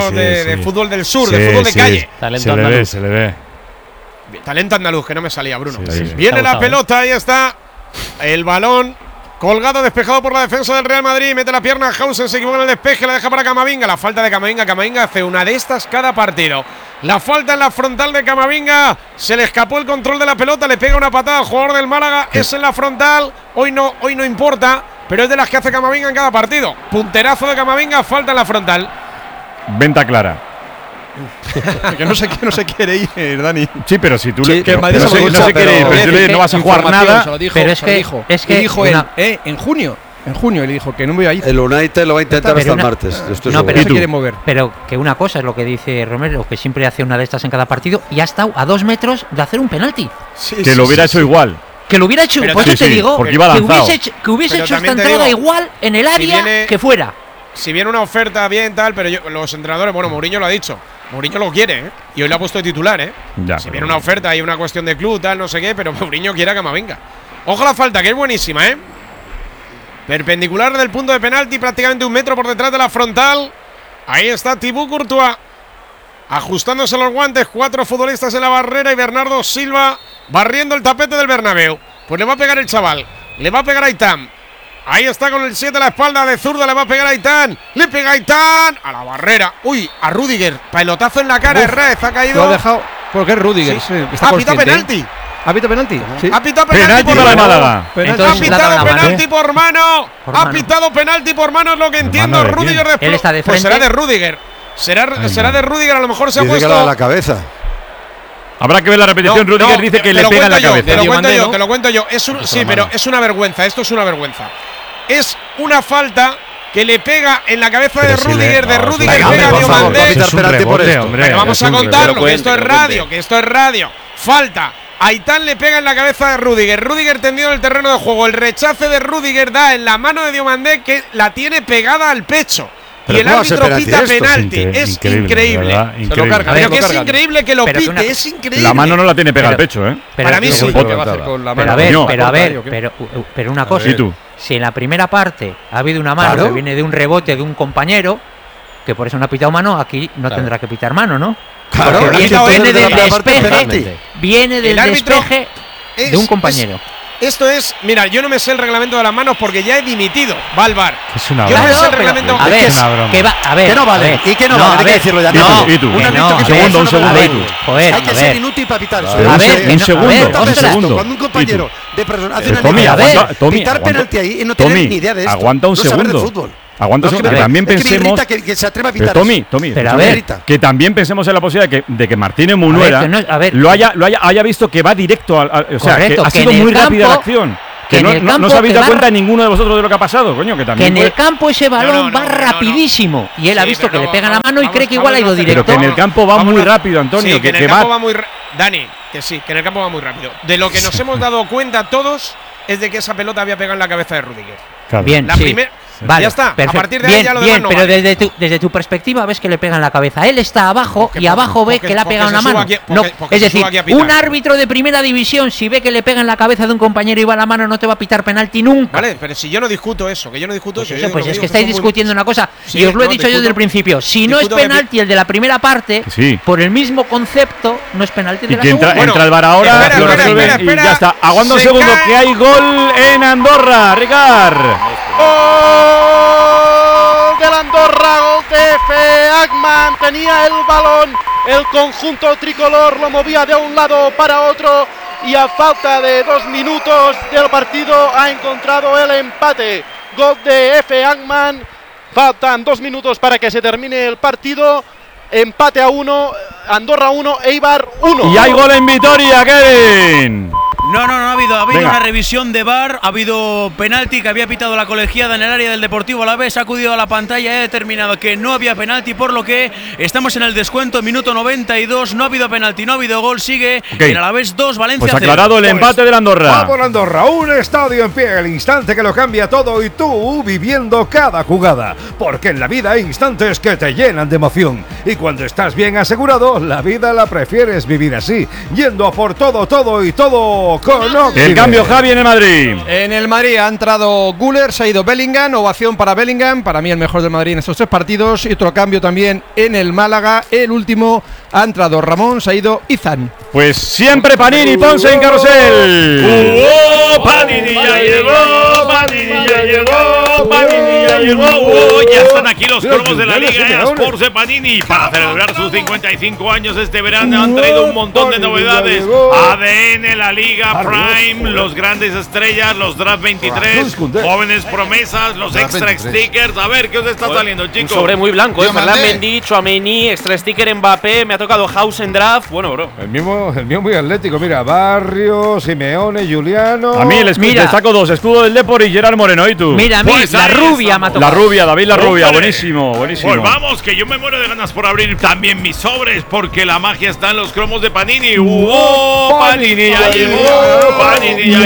fútbol del sur, de fútbol de calle. Talento se le ve. Talento andaluz, que no me salía, Bruno. Viene la pelota, ahí está. El balón colgado, despejado por la defensa del Real Madrid. Mete la pierna Hausen, se equivoca en el despeje, la deja para Camavinga. La falta de Camavinga. Camavinga hace una de estas cada partido. La falta en la frontal de Camavinga. Se le escapó el control de la pelota, le pega una patada al jugador del Málaga. Es en la frontal. Hoy no importa, pero es de las que hace Camavinga en cada partido. Punterazo de Camavinga, falta en la frontal. Venta clara. Que no se quiere ir, Dani. Sí, pero si tú que no se quiere ir, pero no vas a jugar nada. Pero es que dijo él, en junio él dijo que no me iba a ir. El United lo va a intentar hasta el martes. No, pero se quiere mover. Pero que una cosa es lo que dice Romero, que siempre hace una de estas en cada partido y ha estado a 2 metros de hacer un penalti. Que lo hubiera hecho igual. Que lo hubiera hecho, por eso te digo, que hubiese hecho esta entrada igual en el área que fuera. Si viene una oferta bien tal, pero los entrenadores, bueno, Mourinho lo ha dicho. Mourinho lo quiere, ¿eh? Y hoy lo ha puesto de titular, ¿eh? Si viene una oferta, hay una cuestión de club, tal, no sé qué, pero Mourinho quiere a Camavinga. Ojo la falta, que es buenísima, ¿eh? Perpendicular del punto de penalti, prácticamente 1 metro por detrás de la frontal. Ahí está Thibaut Courtois, ajustándose los guantes. 4 futbolistas en la barrera y Bernardo Silva barriendo el tapete del Bernabéu. Pues le va a pegar el chaval, le va a pegar a Itam. Ahí está con el 7 a la espalda de zurda, le va a pegar a Aitán. Le pega a Aitán a la barrera. Uy, a Rüdiger. Pelotazo en la cara, Herrez ha caído. Lo ha dejado porque es Rüdiger. Ha pitado penalti. ¿Ha pitado penalti? Sí. Ha pitado penalti por mano. Ha pitado penalti por mano. Ha pitado penalti por mano, es lo que entiendo. Rüdiger después. Él está de frente. Pues será de Rüdiger. Será de Rüdiger, a lo mejor se ha puesto. A la cabeza. Habrá que ver la repetición. Rüdiger dice que le pega en la cabeza. Te lo cuento yo. Sí, pero es una vergüenza. Esto es una vergüenza. Es una falta que le pega en la cabeza de Rüdiger. De Rüdiger pega a Diomandé. Vamos a contarlo, que esto es radio. Falta. Aitán le pega en la cabeza de Rüdiger. Rüdiger tendido en el terreno de juego. El rechace de Rüdiger da en la mano de Diomandé, que la tiene pegada al pecho. Y el árbitro pita penalti. Es increíble. Se lo carga. Pero que es increíble que lo pite. Es increíble. La mano no la tiene pegada al pecho, ¿eh? Para mí sí. Pero una cosa. Si en la primera parte ha habido una mano que viene de un rebote de un compañero, que por eso no ha pitado mano, aquí no tendrá que pitar mano, ¿no? Claro, viene del despeje de un compañero. Esto es, mira, yo no me sé el reglamento de las manos porque ya he dimitido. Va al VAR. Es una yo no broma. me sé el reglamento. A ver, que no vale. ¿Y qué no vale? Hay que decirlo ya. ¿Y tú? Un segundo. Joder, hay que ser inútil para pitar. A ver, un segundo. Cuando un compañero de persona hace una pitar penalti ahí y no tiene ni idea de esto. Aguanta un segundo. Aguanta un segundo. Que también pensemos. Que se atreva a pitar. Tommy, que también pensemos en la posibilidad de que Martínez Munuera lo haya visto que va directo o sea, que ha sido muy rápida la acción. Que no os habéis dado cuenta ninguno de vosotros de lo que ha pasado, coño, que también. Que en el campo ese balón va rapidísimo. Y él ha visto que le pegan la mano y cree que igual ha ido directo. Pero que en el campo va muy rápido, Antonio. Sí, que en el campo va muy Dani, que sí, que en el campo va muy rápido. De lo que nos hemos dado cuenta todos es de que esa pelota había pegado en la cabeza de Rudiger. Claro. Bien, la primera. Vale, ya está. Perfecto. A partir de ahí ya lo demás no pero vale. desde tu perspectiva ves que le pegan la cabeza. Él está abajo y abajo ve que le ha pegado en la mano. Es decir, un árbitro de primera división, si ve que le pega en la cabeza de un compañero y va a la mano, no te va a pitar penalti nunca. Vale, pero si yo no discuto eso, que yo no discuto eso. Pues es que estáis discutiendo una cosa, y os lo he dicho yo desde el principio. Si no es penalti el de la primera parte, por el mismo concepto, no es penalti de la segunda. Entra el VAR ahora, lo resuelven y ya está. Aguanta un segundo, que hay gol en Andorra, Ricard. Del Andorra, gol de Efe Agman, tenía el balón, el conjunto tricolor lo movía de un lado para otro y a falta de 2 minutos del partido ha encontrado el empate. Gol de Efe Agman, faltan 2 minutos para que se termine el partido, empate a 1, Andorra 1, Eibar 1. Y hay gol en Vitoria, Kevin. No ha habido una revisión de VAR, ha habido penalti que había pitado la colegiada en el área del Deportivo Alavés, ha acudido a la pantalla y ha determinado que no había penalti, por lo que estamos en el descuento, minuto 92, no ha habido penalti, no ha habido gol, sigue en Alavés 2, Valencia 0. Pues aclarado el empate del Andorra. Vamos Andorra, un estadio en pie, el instante que lo cambia todo y tú viviendo cada jugada, porque en la vida hay instantes que te llenan de emoción y cuando estás bien asegurado, la vida la prefieres vivir así, yendo a por todo y todo. El cambio, Javi, en el Madrid. En el Madrid ha entrado Güler, se ha ido Bellingham, ovación para Bellingham, para mí el mejor del Madrid en estos 3 partidos. Y otro cambio también en el Málaga, el último ha entrado Ramón, se ha ido Izan. Pues siempre Panini, Ponce en carrusel. Panini ya llegó, Panini ya llegó, Panini ya llegó. Ya están aquí los cromos de la Liga Sports de Panini. Para celebrar sus 55 años este verano han traído un montón de novedades. ADN, la Liga Prime, los grandes estrellas, los Draft 23, jóvenes promesas, los extra stickers. A ver, ¿qué os está saliendo, chicos? Un sobre muy blanco, Ferland Mendy, Tchouaméni, extra sticker Mbappé, me ha tocado House en Draft. Bueno, bro. El mío muy atlético, mira, Barrio, Simeone, Juliano. A mí le saco 2, escudo del Depor y Gerard Moreno, ¿y tú? Mira, pues la rubia me ha tocado. La rubia, David la rubia, buenísimo. Pues vamos, que yo me muero de ganas por abrir también mis sobres, porque la magia está en los cromos de Panini. Panini ya llegó, Panini ya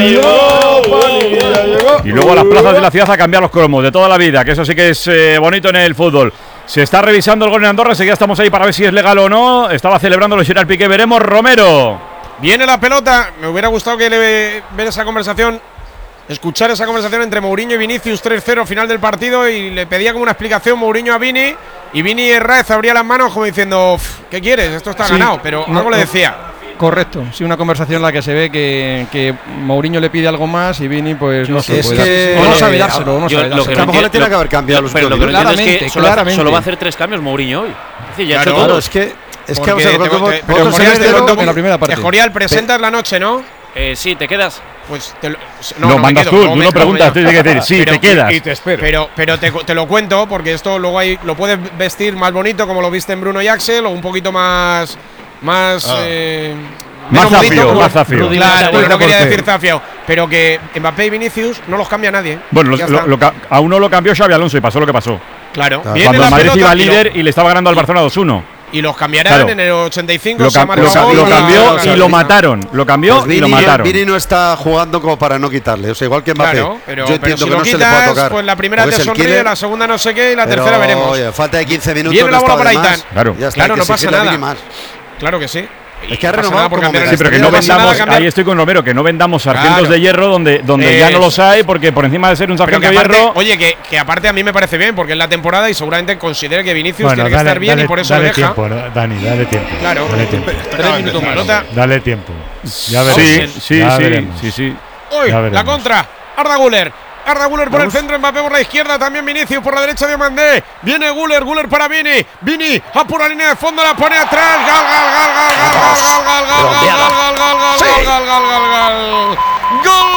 llegó. Y luego a las plazas de la ciudad a cambiar los cromos de toda la vida, que eso sí que es bonito en el fútbol. Se está revisando el gol en Andorra, enseguida estamos ahí para ver si es legal o no. Estaba celebrando los Gerard Piqué, veremos. Romero. Viene la pelota, me hubiera gustado ver esa conversación, escuchar esa conversación entre Mourinho y Vinicius, 3-0 final del partido, y le pedía como una explicación Mourinho a Vini, y Vini Herráez abría las manos como diciendo, ¿qué quieres? Esto está ganado, pero algo le decía. Correcto, sí, una conversación en la que se ve que Mourinho le pide algo más y Vini pues no se puede. No sabe dárselo, no sabe dárselo. A lo mejor le tiene que haber cambiado los pero lo que claramente, es que solo va a hacer 3 cambios Mourinho hoy. Es decir, ya claro, es que en la primera parte. Jorial, presentas la noche, ¿no? Sí, ¿te quedas? Pues no mandas tú, tú no preguntas, tienes que decir, sí, te quedas. Y te espero. Pero te lo cuento, porque esto luego lo puedes vestir más bonito, como lo viste en Bruno y Axel, o un poquito más zafio. Claro, no quería decir zafio, pero que Mbappé y Vinicius no los cambia nadie. Bueno, a uno lo cambió Xabi Alonso y pasó lo que pasó. Claro. Cuando el Madrid iba líder y le estaba ganando al Barcelona 2-1. Y los cambiarán en el 85. Lo cambió y lo mataron. Lo cambió y lo mataron. Vini no está jugando como para no quitarle. O sea, igual que Mbappé. Claro, pero yo entiendo si que lo no quitas, se le puede tocar. Pues la primera te sonríe, la segunda no sé qué y la tercera veremos. Oye, falta de 15 minutos. Viene la bola para Aitán. Claro, no pasa nada. Claro que sí. Es que ha renovado por cambiar. Sí, pero que no vendamos, ahí estoy con Romero, que no vendamos sargentos de hierro donde ya no los hay, porque por encima de ser un sargento de hierro. Oye, que aparte a mí me parece bien, porque es la temporada y seguramente considere que Vinicius tiene que estar bien y por eso le deja. Tiempo, Dani, dale tiempo. Claro, dale tiempo. 3 minutos más. Dale tiempo. Ya veremos. Sí. Uy, la contra. Arda Güler. Arda Güler por el centro, Mbappé por la izquierda, también Vinicius por la derecha de Mandé. Viene Güler para Vini. Vini a pura línea de fondo, la pone atrás. ¡Gol!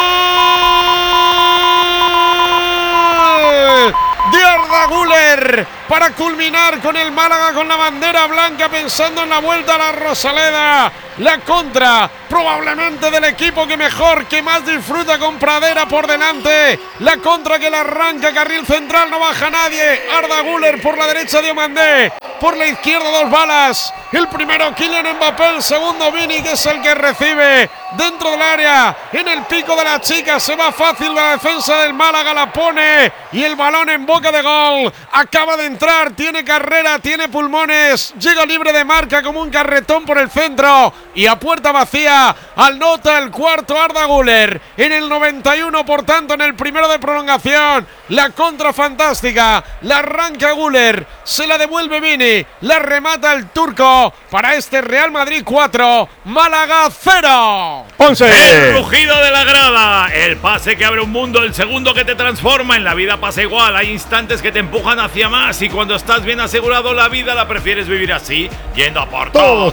De Arda Güler para culminar con el Málaga con la bandera blanca, pensando en la vuelta a la Rosaleda. La contra, probablemente del equipo que mejor, que más disfruta, con Pradera por delante. La contra que la arranca, carril central, no baja nadie. Arda Güler por la derecha, Diomandé. Por la izquierda, 2 balas. El primero Kylian Mbappé, el segundo Vini, que es el que recibe dentro del área. En el pico de la chica, se va fácil la defensa del Málaga, la pone. Y el balón en boca de gol. Acaba de entrar, tiene carrera, tiene pulmones. Llega libre de marca como un carretón por el centro. Y a puerta vacía, anota el cuarto Arda Güler en el 91, por tanto en el primero de prolongación. La contra fantástica, la arranca Güler, se la devuelve Vini, la remata el turco para este Real Madrid 4, Málaga 0. 11. El rugido de la grada, el pase que abre un mundo, el segundo que te transforma. En la vida pasa igual, hay instantes que te empujan hacia más, y cuando estás bien asegurado la vida la prefieres vivir así, yendo a por todo.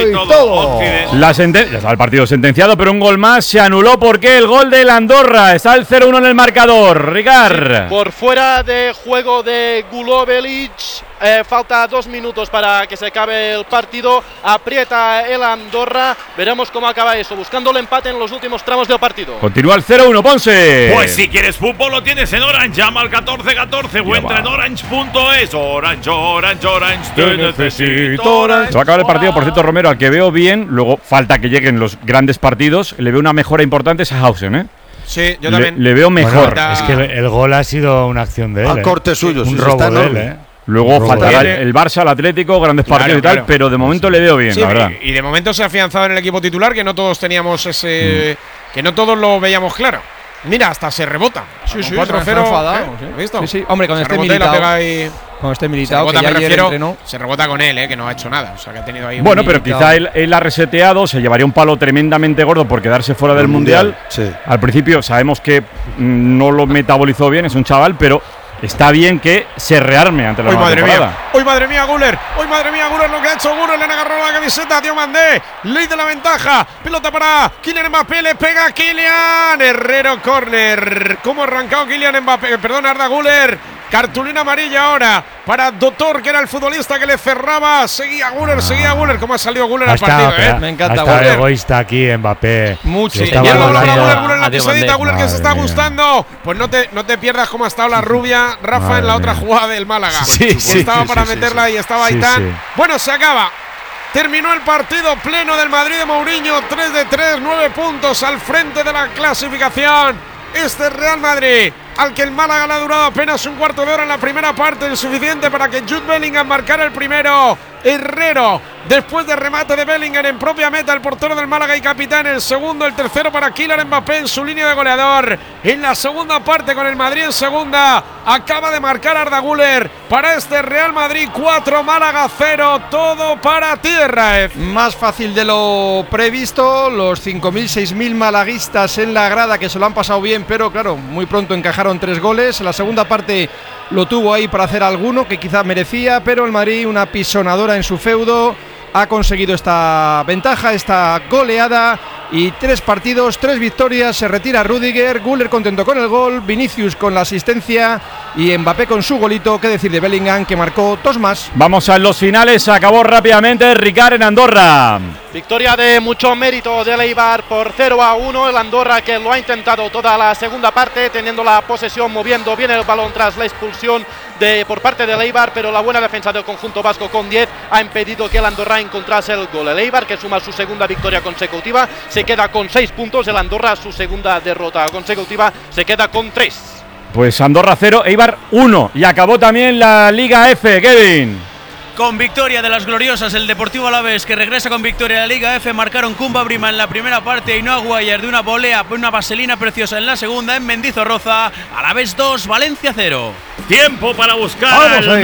La sentencia, el partido sentenciado, pero un gol más se anuló porque el gol del Andorra está el 0-1 en el marcador. Ricard. Sí, por fuera de juego de Gulobelic. Falta 2 minutos para que se acabe el partido. Aprieta el Andorra. Veremos cómo acaba eso, buscando el empate en los últimos tramos del partido. Continúa el 0-1, Ponce. Pues si quieres fútbol lo tienes en Orange. Llama al 1414 o entra en orange.es. Orange, te necesito Orange. Se va a acabar el partido, por cierto, Romero, al que veo bien. Luego falta que lleguen los grandes partidos. Le veo una mejora importante a Sahausen, ¿eh? Sí, yo también. Le veo mejor. Bueno, es que el gol ha sido una acción de él. A corte suyo, un robo de él, Luego faltará el Barça, el Atlético, grandes partidos y tal, pero de momento le veo bien, la verdad. Y de momento se ha afianzado en el equipo titular, que no todos teníamos ese. Que no todos lo veíamos claro. Mira, hasta se rebota. Sí, 4-0. ¿Has visto? Sí, hombre, con este Militao. Con este Militao, que ya ayer entrenó. Se rebota con él, que no ha hecho nada. O sea, que ha tenido ahí bueno, pero quizá él ha reseteado, se llevaría un palo tremendamente gordo por quedarse fuera del Mundial. Sí. Al principio sabemos que no lo metabolizó bien, es un chaval, pero está bien que se rearme ante la nueva temporada. Hoy madre mía, Güler. Hoy madre mía, Güler, lo que ha hecho Güler. Le han agarrado la camiseta a Diomandé. Ley de la ventaja. Pelota para Kylian Mbappé. Le pega a Kylian. Herrero, córner. ¿Cómo ha arrancado Kylian Mbappé? Perdón, Arda Güler. Cartulina amarilla ahora para Doctor, que era el futbolista que le cerraba. Seguía Güler. ¿Cómo ha salido Güler al partido? Me encanta Güler. egoísta aquí, Mbappé. Mucho. Güler la pisadita, Güler que se está gustando. Pues no te pierdas cómo ha estado la rubia, Rafa, en la otra jugada del Málaga. Estaba para meterla y estaba Aitán. Bueno, se acaba. Terminó el partido pleno del Madrid de Mourinho. 3-3, 9 puntos al frente de la clasificación. Este Real Madrid, al que el Málaga le ha durado apenas un cuarto de hora en la primera parte, insuficiente para que Jude Bellingham marcara el primero. Herrero, después de remate de Bellingham en propia meta, el portero del Málaga y capitán. El segundo, el tercero para Kylian Mbappé en su línea de goleador. En la segunda parte, con el Madrid en segunda, acaba de marcar Arda Güler para este Real Madrid 4, Málaga 0. Todo para tierra. Más fácil de lo previsto. Los 5.000, 6.000 malaguistas en la grada, que se lo han pasado bien, pero claro, muy pronto encajaron 3 goles. En la segunda parte lo tuvo ahí para hacer alguno que quizá merecía, pero el Madrid, una pisonadora en su feudo, ha conseguido esta ventaja, esta goleada, y 3 partidos, 3 victorias. Se retira Rüdiger, Güler contento con el gol, Vinicius con la asistencia y Mbappé con su golito. Qué decir de Bellingham, que marcó 2 más. Vamos a los finales, acabó rápidamente Ricard en Andorra. Victoria de mucho mérito del Eibar por 0-1. El Andorra, que lo ha intentado toda la segunda parte, teniendo la posesión, moviendo bien el balón tras la expulsión por parte del Eibar, pero la buena defensa del conjunto vasco con 10 ha impedido que el Andorra encontrase el gol. El Eibar, que suma su segunda victoria consecutiva, se queda con 6 puntos. El Andorra, su segunda derrota consecutiva, se queda con 3. Pues Andorra 0, Eibar 1. Y acabó también la Liga F, Kevin. Con victoria de las gloriosas, el Deportivo Alavés, que regresa con victoria a la Liga F. Marcaron Kumba Brima en la primera parte y Noah Guayer de una volea, una vaselina preciosa en la segunda en Mendizorroza. Alavés 2, Valencia 0. Tiempo para buscar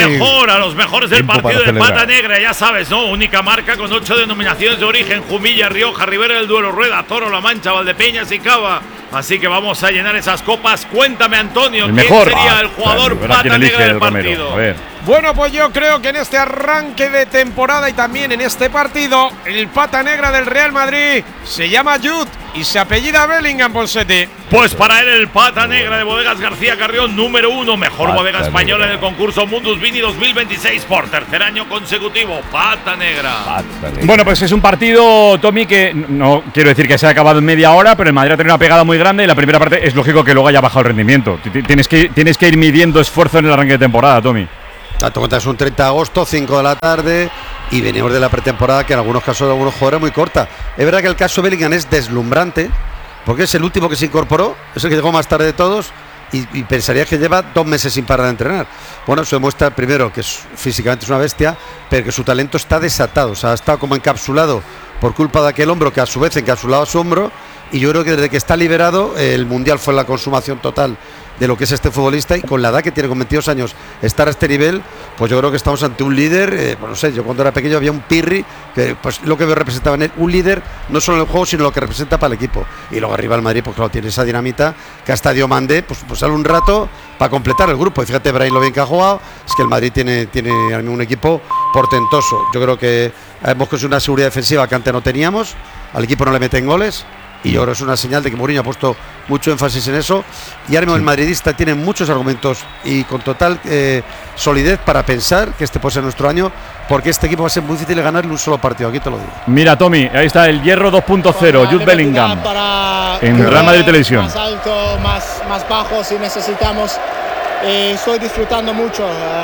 a los mejores del partido de Pata Negra. Ya sabes, ¿no? Única marca con 8 denominaciones de origen: Jumilla, Rioja, Ribera del Duero, Rueda, Toro, La Mancha, Valdepeñas y Cava. Así que vamos a llenar esas copas. Cuéntame, Antonio, el ¿quién mejor sería el jugador pata negra del partido? A ver. Bueno, pues yo creo que en este arranque de temporada y también en este partido, el pata negra del Real Madrid se llama Jude y se apellida Bellingham, Ponseti. Pues para él el pata negra de Bodegas García Carrión, número 1, mejor bodega española en el concurso Mundus Vini 2026 por tercer año consecutivo. Pata negra. Bueno, pues es un partido, Tommy, que no quiero decir que se ha acabado en media hora, pero el Madrid ha tenido una pegada muy grande y la primera parte es lógico que luego haya bajado el rendimiento. Tienes que ir midiendo esfuerzo en el arranque de temporada, Tommy. Tanto cuenta, es un 30 de agosto, 5 de la tarde, y venimos de la pretemporada que en algunos casos de algunos jugadores muy corta. Es verdad que el caso de Bellingham es deslumbrante, porque es el último que se incorporó, es el que llegó más tarde de todos, y pensarías que lleva 2 meses sin parar de entrenar. Bueno, eso demuestra primero que físicamente es una bestia, pero que su talento está desatado, o sea, ha estado como encapsulado por culpa de aquel hombro que a su vez encapsulado a su hombro, y yo creo que desde que está liberado, el Mundial fue la consumación total de lo que es este futbolista, y con la edad que tiene, con 22 años, estar a este nivel, pues yo creo que estamos ante un líder. No sé, yo cuando era pequeño había un Pirri, que pues lo que representaba en él, un líder, no solo en el juego, sino lo que representa para el equipo. Y luego arriba el Madrid, pues claro, tiene esa dinamita, que hasta Diomandé, pues sale un rato para completar el grupo. Y fíjate, Brahim, lo bien que ha jugado, es que el Madrid tiene un equipo portentoso. Yo creo que hemos conseguido una seguridad defensiva que antes no teníamos, al equipo no le meten goles, y ahora es una señal de que Mourinho ha puesto mucho énfasis en eso, y ahora mismo el madridista tiene muchos argumentos y con total solidez para pensar que este puede ser nuestro año, porque este equipo va a ser muy difícil de ganarle un solo partido, aquí te lo digo. Mira, Tommy, ahí está el hierro 2.0, Jude Bellingham en Real Madrid Televisión. Más alto, más bajo si necesitamos, estoy disfrutando mucho,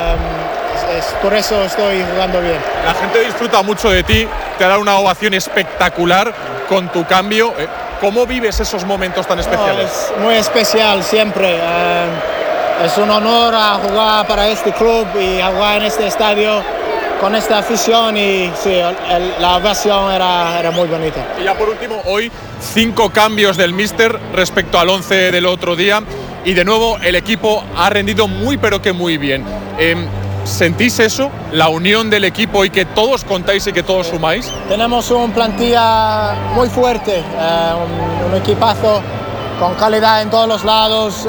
por eso estoy jugando bien. La gente disfruta mucho de ti, te ha dado una ovación espectacular con tu cambio. ¿Cómo vives esos momentos tan especiales? Es muy especial siempre. Es un honor a jugar para este club y a jugar en este estadio con esta afición, y sí, la ovación era muy bonita. Y ya por último, hoy 5 cambios del míster respecto al 11 del otro día, y de nuevo el equipo ha rendido muy pero que muy bien. ¿Sentís eso? ¿La unión del equipo y que todos contáis y que todos sumáis? Tenemos una plantilla muy fuerte, un equipazo con calidad en todos los lados,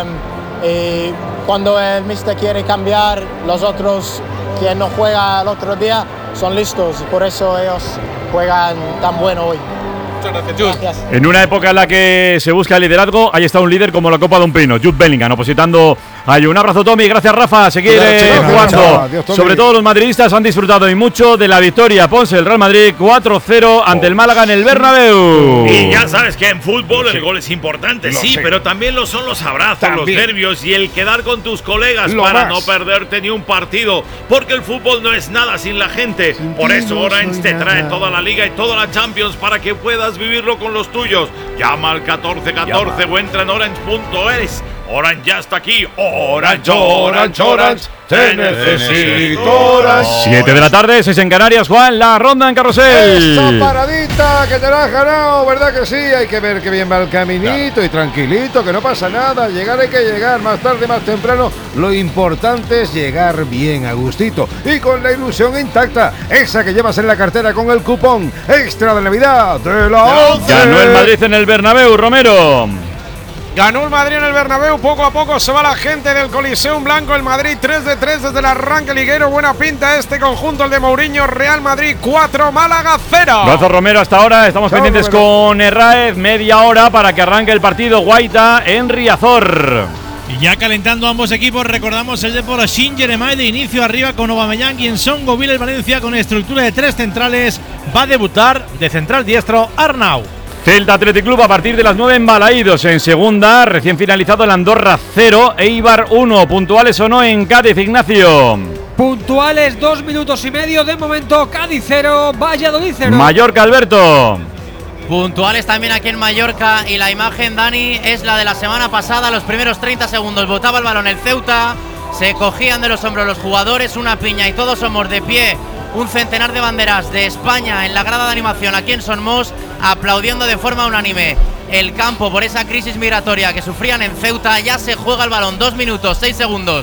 y cuando el míster quiere cambiar, los otros que no juegan el otro día son listos, por eso ellos juegan tan bueno hoy. Gracias. En una época en la que se busca el liderazgo, ahí está un líder como la Copa de un Pino, Jude Bellingham, opositando a un abrazo, Tommy, gracias, Rafa, seguir jugando. Adiós, sobre todo los madridistas han disfrutado y mucho de la victoria. Ponce, el Real Madrid 4-0 ante el Málaga en el Bernabéu. Y ya sabes que en fútbol el gol es importante, sí, pero también lo son los abrazos, los nervios y el quedar con tus colegas para no perderte ni un partido, porque el fútbol no es nada sin la gente. Por eso Orange te trae toda la Liga y toda la Champions para que puedas vivirlo con los tuyos. Llama al 1414 o entra en orange.es. Orange ya está aquí. Orange, Orange, Orange. Te necesito, Orange. 7 de la tarde, 6 en Canarias, Juan, la ronda en Carrusel. Esa paradita que te la has ganado, ¿verdad que sí? Hay que ver que bien va el caminito y tranquilito, que no pasa nada. Llegar hay que llegar, más tarde, más temprano. Lo importante es llegar bien a gustito y con la ilusión intacta, esa que llevas en la cartera con el cupón extra de Navidad de la 11. Ganó el Madrid en el Bernabéu, Romero. Ganó el Madrid en el Bernabéu, poco a poco se va la gente del Coliseum Blanco. El Madrid 3 de 3 desde el arranque liguero. Buena pinta este conjunto, el de Mourinho. Real Madrid 4, Málaga 0. Gracias, Romero, hasta ahora. Estamos pendientes con Herráez, media hora para que arranque el partido. Guaita en Riazor. Y ya calentando ambos equipos, recordamos el Depor Saint-Germain de inicio arriba con Aubameyang y en Songoville el Valencia con estructura de 3 centrales. Va a debutar de central diestro Arnau. Celta Athletic Club a partir de las 9 en Balaídos. En segunda, recién finalizado el Andorra 0, Eibar 1. ¿Puntuales o no en Cádiz, Ignacio? Puntuales, 2 minutos y medio. De momento, Cádiz 0, Valladolid 0. Mallorca, Alberto. Puntuales también aquí en Mallorca, y la imagen, Dani, es la de la semana pasada. Los primeros 30 segundos botaba el balón el Ceuta, se cogían de los hombros los jugadores, una piña y todos somos de pie. Un centenar de banderas de España en la grada de animación aquí en Son Mos, aplaudiendo de forma unánime el campo por esa crisis migratoria que sufrían en Ceuta. Ya se juega el balón, 2 minutos, 6 segundos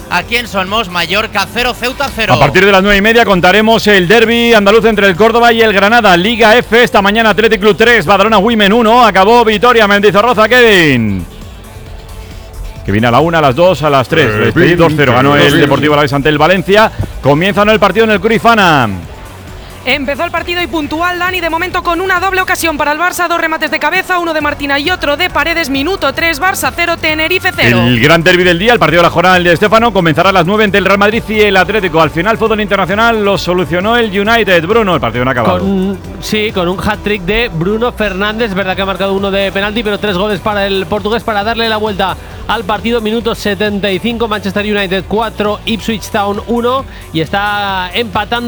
aquí en Somos. Mallorca 0, Ceuta 0. A partir de las 9:30 contaremos el derbi andaluz entre el Córdoba y el Granada. Liga F esta mañana, Athletic Club 3, Badalona Women 1. Acabó Vitoria Mendizorroza, Kevin. Que viene a la 1, a las 2, a las 3. 2-0 ganó el Deportivo Alavés ante el Valencia. Comienza el partido en el Cruyff-Arena. Empezó el partido y puntual, Dani, de momento con una doble ocasión para el Barça, 2 remates de cabeza, uno de Martina y otro de Paredes. Minuto 3, Barça 0, Tenerife 0. El gran derbi del día, el partido de la jornada, el de Estéfano, comenzará a las 9 entre el Real Madrid y el Atlético. Al final, fútbol internacional lo solucionó el United. Bruno, el partido no ha acabado. Con un hat-trick de Bruno Fernández. Es verdad que ha marcado uno de penalti, pero 3 goles para el portugués para darle la vuelta al partido. Minuto 75, Manchester United 4, Ipswich Town 1, y está empatando